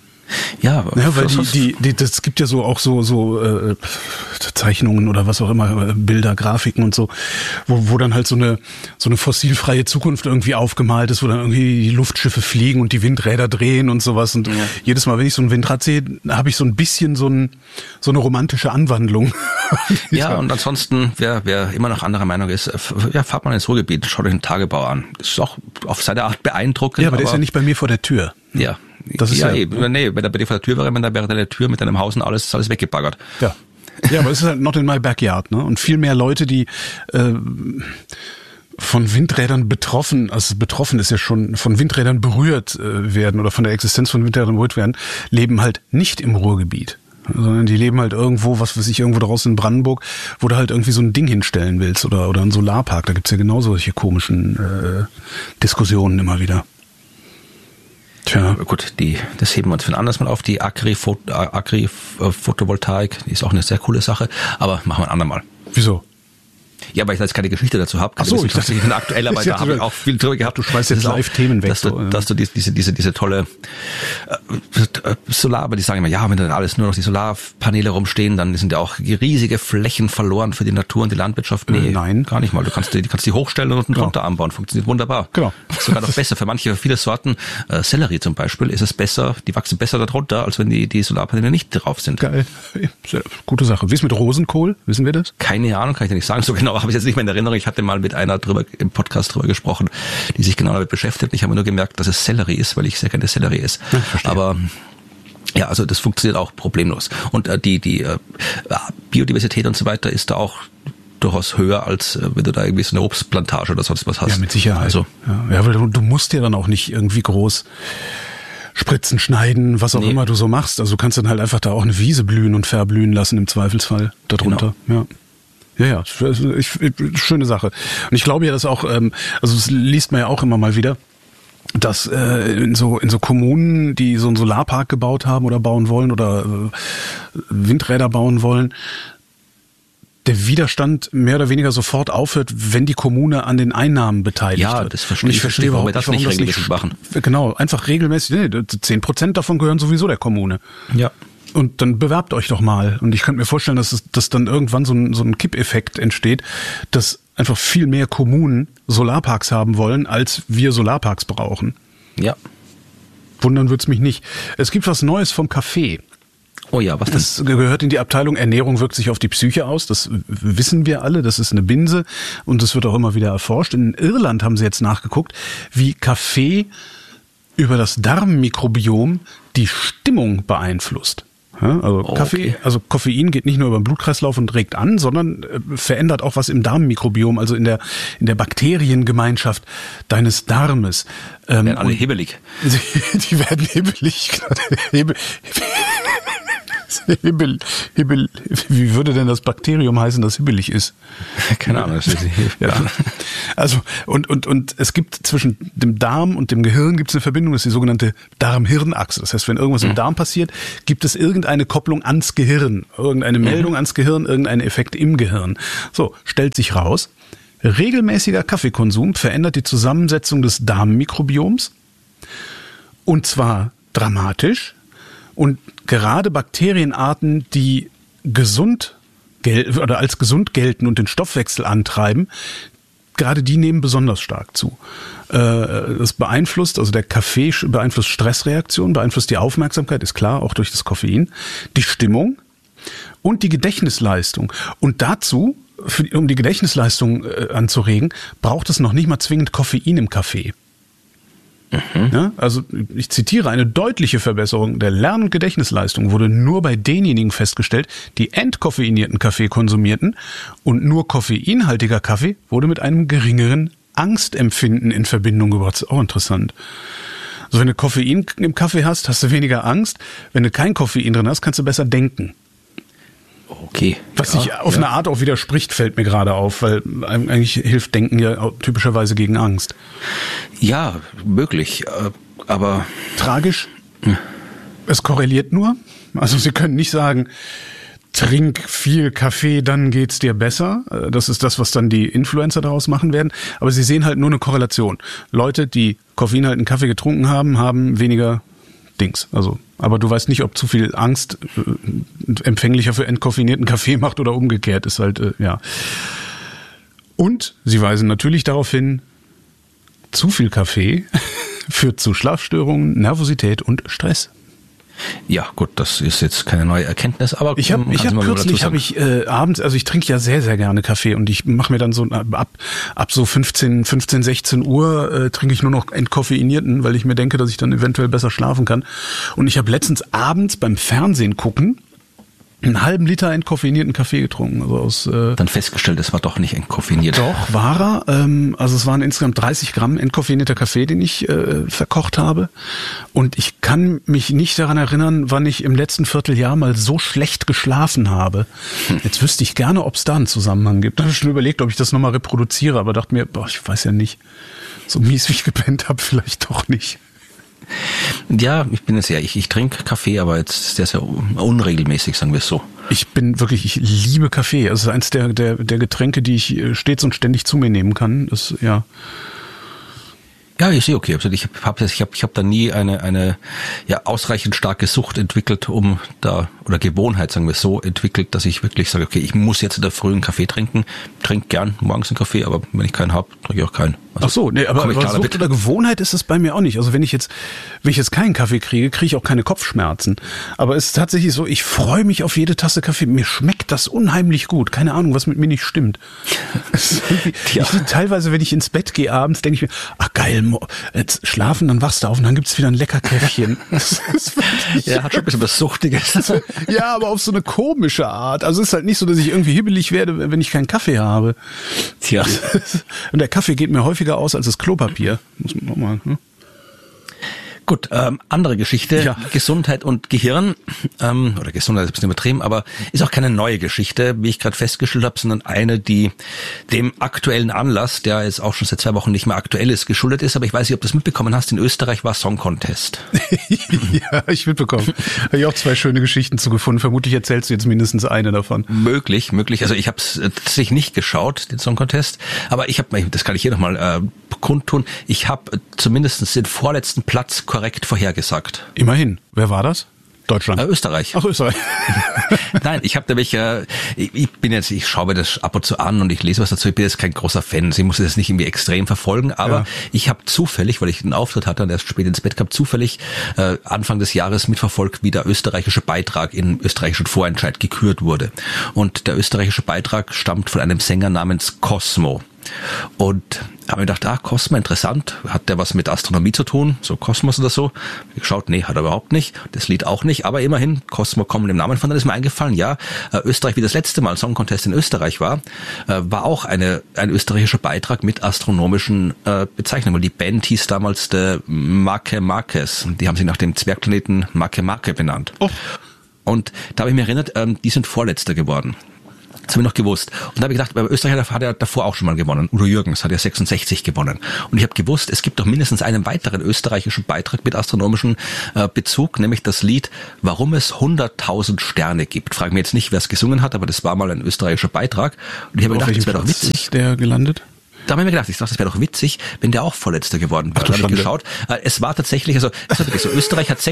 Speaker 6: Ja,
Speaker 5: ja, weil die, die, die, das gibt ja so auch so so äh, Zeichnungen oder was auch immer, Bilder, Grafiken und so, wo, wo dann halt so eine so eine fossilfreie Zukunft irgendwie aufgemalt ist, wo dann irgendwie die Luftschiffe fliegen und die Windräder drehen und sowas. Und ja. jedes Mal, wenn ich so ein Windrad sehe, habe ich so ein bisschen so ein so eine romantische Anwandlung.
Speaker 6: Ja, und ansonsten, wer wer immer noch anderer Meinung ist, ja, fahrt mal ins Ruhrgebiet, schaut euch den Tagebau an. Das ist auch auf seine Art beeindruckend.
Speaker 5: Ja, aber der ist ja nicht bei mir vor der Tür.
Speaker 6: Ja.
Speaker 5: Das ist
Speaker 6: ja,
Speaker 5: ja
Speaker 6: eben. Nee, wenn er bei dir vor der Tür wäre, wenn da wäre deine Tür mit deinem Haus und alles, alles weggebaggert.
Speaker 5: Ja. Ja, aber es ist halt not in my backyard, ne? Und viel mehr Leute, die äh, von Windrädern betroffen, also betroffen ist ja schon, von Windrädern berührt äh, werden oder von der Existenz von Windrädern berührt werden, leben halt nicht im Ruhrgebiet. Sondern die leben halt irgendwo, was weiß ich, irgendwo draußen in Brandenburg, wo du halt irgendwie so ein Ding hinstellen willst oder oder einen Solarpark. Da gibt's ja genau solche komischen äh, Diskussionen immer wieder.
Speaker 6: Tja. Gut, die, das heben wir uns für ein anderes Mal auf. Die Agri-Photovoltaik, die ist auch eine sehr coole Sache, aber machen wir ein andermal.
Speaker 5: Wieso?
Speaker 6: Ja, weil ich jetzt keine Geschichte dazu habe.
Speaker 5: Ach so, ich dachte,
Speaker 6: ich aktuell, aber da habe ich auch viel drüber gehabt.
Speaker 5: Du schmeißt jetzt Live-Themen weg.
Speaker 6: Dass du,
Speaker 5: so,
Speaker 6: dass du diese, diese, diese tolle äh, Solar, aber die sagen immer, ja, wenn dann alles nur noch die Solarpaneele rumstehen, dann sind ja auch riesige Flächen verloren für die Natur und die Landwirtschaft. Nee,
Speaker 5: nein,
Speaker 6: gar nicht mal. Du kannst die, du kannst die hochstellen und unten drunter anbauen. Funktioniert wunderbar.
Speaker 5: Genau.
Speaker 6: Sogar noch besser. Für manche, für viele Sorten, äh, Sellerie zum Beispiel, ist es besser, die wachsen besser darunter, als wenn die, die Solarpaneele nicht drauf sind.
Speaker 5: Geil. Sehr gute Sache. Wie ist mit Rosenkohl? Wissen wir das?
Speaker 6: Keine Ahnung, kann ich dir nicht sagen. So genau habe ich jetzt nicht mehr in Erinnerung. Ich hatte mal mit einer drüber im Podcast drüber gesprochen, die sich genau damit beschäftigt. Ich habe nur gemerkt, dass es Sellerie ist, weil ich sehr gerne Sellerie esse. Ja, aber ja, also das funktioniert auch problemlos. Und äh, die die äh, Biodiversität und so weiter ist da auch durchaus höher, als äh, wenn du da irgendwie so eine Obstplantage oder sonst was hast.
Speaker 5: Ja, mit Sicherheit. Also, ja, ja, weil du, du musst ja dann auch nicht irgendwie groß Spritzen schneiden, was auch nee. immer du so machst. Also du kannst dann halt einfach da auch eine Wiese blühen und verblühen lassen im Zweifelsfall darunter. Genau. Ja. Ja, ja, ich, schöne Sache. Und ich glaube ja, dass auch, ähm, also das liest man ja auch immer mal wieder, dass äh, in so in so Kommunen, die so einen Solarpark gebaut haben oder bauen wollen oder äh, Windräder bauen wollen, der Widerstand mehr oder weniger sofort aufhört, wenn die Kommune an den Einnahmen beteiligt
Speaker 6: ja,
Speaker 5: wird.
Speaker 6: Ja, das verstehe ich. Ich verstehe, warum wir das nicht regelmäßig machen.
Speaker 5: Genau, einfach regelmäßig. Nee, zehn Prozent davon gehören sowieso der Kommune.
Speaker 6: Ja.
Speaker 5: Und dann bewerbt euch doch mal. Und ich könnte mir vorstellen, dass es, dass dann irgendwann so ein, so ein Kippeffekt entsteht, dass einfach viel mehr Kommunen Solarparks haben wollen, als wir Solarparks brauchen.
Speaker 6: Ja.
Speaker 5: wundern wird's mich nicht. Es gibt was Neues vom Kaffee.
Speaker 6: Oh ja, was
Speaker 5: das? Das gehört in die Abteilung Ernährung wirkt sich auf die Psyche aus. Das wissen wir alle. Das ist eine Binse und das wird auch immer wieder erforscht. In Irland haben sie jetzt nachgeguckt, wie Kaffee über das Darmmikrobiom die Stimmung beeinflusst. Ja, also
Speaker 6: oh,
Speaker 5: Kaffee,
Speaker 6: okay.
Speaker 5: also Koffein geht nicht nur über den Blutkreislauf und regt an, sondern äh, verändert auch was im Darmmikrobiom, also in der in der Bakteriengemeinschaft deines Darmes.
Speaker 6: Ähm, werden alle hibbelig.
Speaker 5: Die, die werden hibbelig. Hibbel, Hibbel, Hibbel, wie würde denn das Bakterium heißen, das hibbelig ist?
Speaker 6: Keine Ahnung. Das ist
Speaker 5: ja. Also und und und es gibt zwischen dem Darm und dem Gehirn gibt es eine Verbindung, das ist die sogenannte Darm-Hirn-Achse. Das heißt, wenn irgendwas mhm. im Darm passiert, gibt es irgendeine Kopplung ans Gehirn, irgendeine Meldung mhm. ans Gehirn, irgendein Effekt im Gehirn. So, stellt sich raus, regelmäßiger Kaffeekonsum verändert die Zusammensetzung des Darmmikrobioms und zwar dramatisch. Und gerade Bakterienarten, die gesund gel- oder als gesund gelten und den Stoffwechsel antreiben, gerade die nehmen besonders stark zu. Das beeinflusst, also der Kaffee beeinflusst Stressreaktionen, beeinflusst die Aufmerksamkeit, ist klar, auch durch das Koffein, die Stimmung und die Gedächtnisleistung. Und dazu, für, um die Gedächtnisleistung anzuregen, braucht es noch nicht mal zwingend Koffein im Kaffee. Mhm. Ja, also ich zitiere, eine deutliche Verbesserung der Lern- und Gedächtnisleistung wurde nur bei denjenigen festgestellt, die entkoffeinierten Kaffee konsumierten und nur koffeinhaltiger Kaffee wurde mit einem geringeren Angstempfinden in Verbindung gebracht. Das ist auch interessant. Also wenn du Koffein im Kaffee hast, hast du weniger Angst. Wenn du kein Koffein drin hast, kannst du besser denken.
Speaker 6: Okay.
Speaker 5: Was sich ja, auf ja. eine Art auch widerspricht, fällt mir gerade auf, weil eigentlich hilft Denken ja typischerweise gegen Angst.
Speaker 6: Ja, möglich, aber...
Speaker 5: Tragisch. Hm. Es korreliert nur. Also Sie können nicht sagen, trink viel Kaffee, dann geht's dir besser. Das ist das, was dann die Influencer daraus machen werden. Aber Sie sehen halt nur eine Korrelation. Leute, die koffeinhaltigen Kaffee getrunken haben, haben weniger Dings. Also, aber du weißt nicht, ob zu viel Angst äh, empfänglicher für entkoffinierten Kaffee macht oder umgekehrt. Ist halt, äh, ja. Und sie weisen natürlich darauf hin, zu viel Kaffee führt zu Schlafstörungen, Nervosität und Stress.
Speaker 6: Ja, gut, das ist jetzt keine neue Erkenntnis, aber
Speaker 5: ich habe ich hab kürzlich habe ich äh, abends, also ich trinke ja sehr sehr gerne Kaffee und ich mache mir dann so ab ab so fünfzehn, sechzehn Uhr äh, trinke ich nur noch entkoffeinierten, weil ich mir denke, dass ich dann eventuell besser schlafen kann. Und ich habe letztens abends beim Fernsehen gucken einen halben Liter entkoffeinierten Kaffee getrunken. Also aus, äh,
Speaker 6: dann festgestellt, es war doch nicht entkoffeiniert.
Speaker 5: Doch, war er. Ähm, also es waren insgesamt dreißig Gramm entkoffeinierter Kaffee, den ich äh, verkocht habe. Und ich kann mich nicht daran erinnern, wann ich im letzten Vierteljahr mal so schlecht geschlafen habe. Hm. Jetzt wüsste ich gerne, ob es da einen Zusammenhang gibt. Da habe ich schon überlegt, ob ich das nochmal reproduziere, aber dachte mir, boah, ich weiß ja nicht. So mies wie ich gepennt habe, vielleicht doch nicht.
Speaker 6: Ja, ich bin jetzt ja, ich, ich trinke Kaffee, aber jetzt ist der sehr unregelmäßig, sagen wir es so.
Speaker 5: Ich bin wirklich, ich liebe Kaffee. Es ist eins der, der, der Getränke, die ich stets und ständig zu mir nehmen kann. Das, ja.
Speaker 6: Ja, ich sehe okay. Also ich habe ich hab, ich hab da nie eine eine ja ausreichend starke Sucht entwickelt, um da oder Gewohnheit, sagen wir so, entwickelt, dass ich wirklich sage, okay, ich muss jetzt in der Früh einen Kaffee trinken. Trink gern morgens einen Kaffee, aber wenn ich keinen habe, trinke ich auch keinen. Also,
Speaker 5: ach so, nee, aber, aber Sucht damit. Oder Gewohnheit ist es bei mir auch nicht. Also wenn ich jetzt, wenn ich jetzt keinen Kaffee kriege, kriege ich auch keine Kopfschmerzen. Aber es ist tatsächlich so, ich freue mich auf jede Tasse Kaffee. Mir schmeckt das unheimlich gut. Keine Ahnung, was mit mir nicht stimmt. ja. ich, teilweise, wenn ich ins Bett gehe abends, denke ich mir, ach geil, jetzt schlafen, dann wachst du auf und dann gibt's wieder ein lecker Käffchen. Das ist wirklich,
Speaker 6: ja, hat schon ein bisschen was Suchtiges.
Speaker 5: Ja, aber auf so eine komische Art. Also es ist halt nicht so, dass ich irgendwie hibbelig werde, wenn ich keinen Kaffee habe.
Speaker 6: Tja.
Speaker 5: Und der Kaffee geht mir häufiger aus als das Klopapier. Muss man nochmal, hm?
Speaker 6: Gut, ähm, andere Geschichte, ja. Gesundheit und Gehirn, ähm, oder Gesundheit ist ein bisschen übertrieben, aber ist auch keine neue Geschichte, wie ich gerade festgestellt habe, sondern eine, die dem aktuellen Anlass, der jetzt auch schon seit zwei Wochen nicht mehr aktuell ist, geschuldet ist. Aber ich weiß nicht, ob du das mitbekommen hast, in Österreich war Song Contest.
Speaker 5: Ja, ich mitbekommen. Habe ich auch zwei schöne Geschichten zu gefunden. Vermutlich erzählst du jetzt mindestens eine davon.
Speaker 6: Möglich, möglich. Also ich habe es tatsächlich nicht geschaut, den Song Contest, aber ich habe, das kann ich hier nochmal äh, kundtun, ich habe zumindest den vorletzten Platz korrekt vorhergesagt.
Speaker 5: Immerhin. Wer war das? Deutschland.
Speaker 6: Äh, Österreich.
Speaker 5: Ach, Österreich.
Speaker 6: Nein, ich habe nämlich, äh, ich, ich bin jetzt, ich schaue mir das ab und zu an und ich lese was dazu. Ich bin jetzt kein großer Fan. Ich muss das nicht irgendwie extrem verfolgen, aber ja. ich habe zufällig, weil ich einen Auftritt hatte und erst spät ins Bett kam, zufällig äh, Anfang des Jahres mitverfolgt, wie der österreichische Beitrag im österreichischen Vorentscheid gekürt wurde. Und der österreichische Beitrag stammt von einem Sänger namens Cosmo. Und habe mir gedacht, ah, Cosmo, interessant, hat der was mit Astronomie zu tun, so Kosmos oder so? Geschaut, nee, hat er überhaupt nicht, das Lied auch nicht, aber immerhin, Cosmo kommt dem Namen von, dann ist mir eingefallen, ja, äh, Österreich, wie das letzte Mal Song Contest in Österreich war, äh, war auch eine ein österreichischer Beitrag mit astronomischen äh, Bezeichnungen. Die Band hieß damals der Make Makes, die haben sich nach dem Zwergplaneten Make Make benannt. Oh. Und da habe ich mich erinnert, ähm, die sind Vorletzter geworden. Das habe ich noch gewusst. Und da habe ich gedacht, aber Österreich hat ja davor auch schon mal gewonnen. Udo Jürgens hat ja sechsundsechzig gewonnen. Und ich habe gewusst, es gibt doch mindestens einen weiteren österreichischen Beitrag mit astronomischem äh, Bezug, nämlich das Lied Warum es hunderttausend Sterne gibt. Frage mir jetzt nicht, wer es gesungen hat, aber das war mal ein österreichischer Beitrag. Und ich habe mir gedacht, das wäre doch witzig.
Speaker 5: Ist der gelandet?
Speaker 6: Da habe ich mir gedacht, ich dachte, das wäre doch witzig, wenn der auch Vorletzter geworden wäre. Da habe ich geschaut. Es war tatsächlich, also es war wirklich so, Österreich hat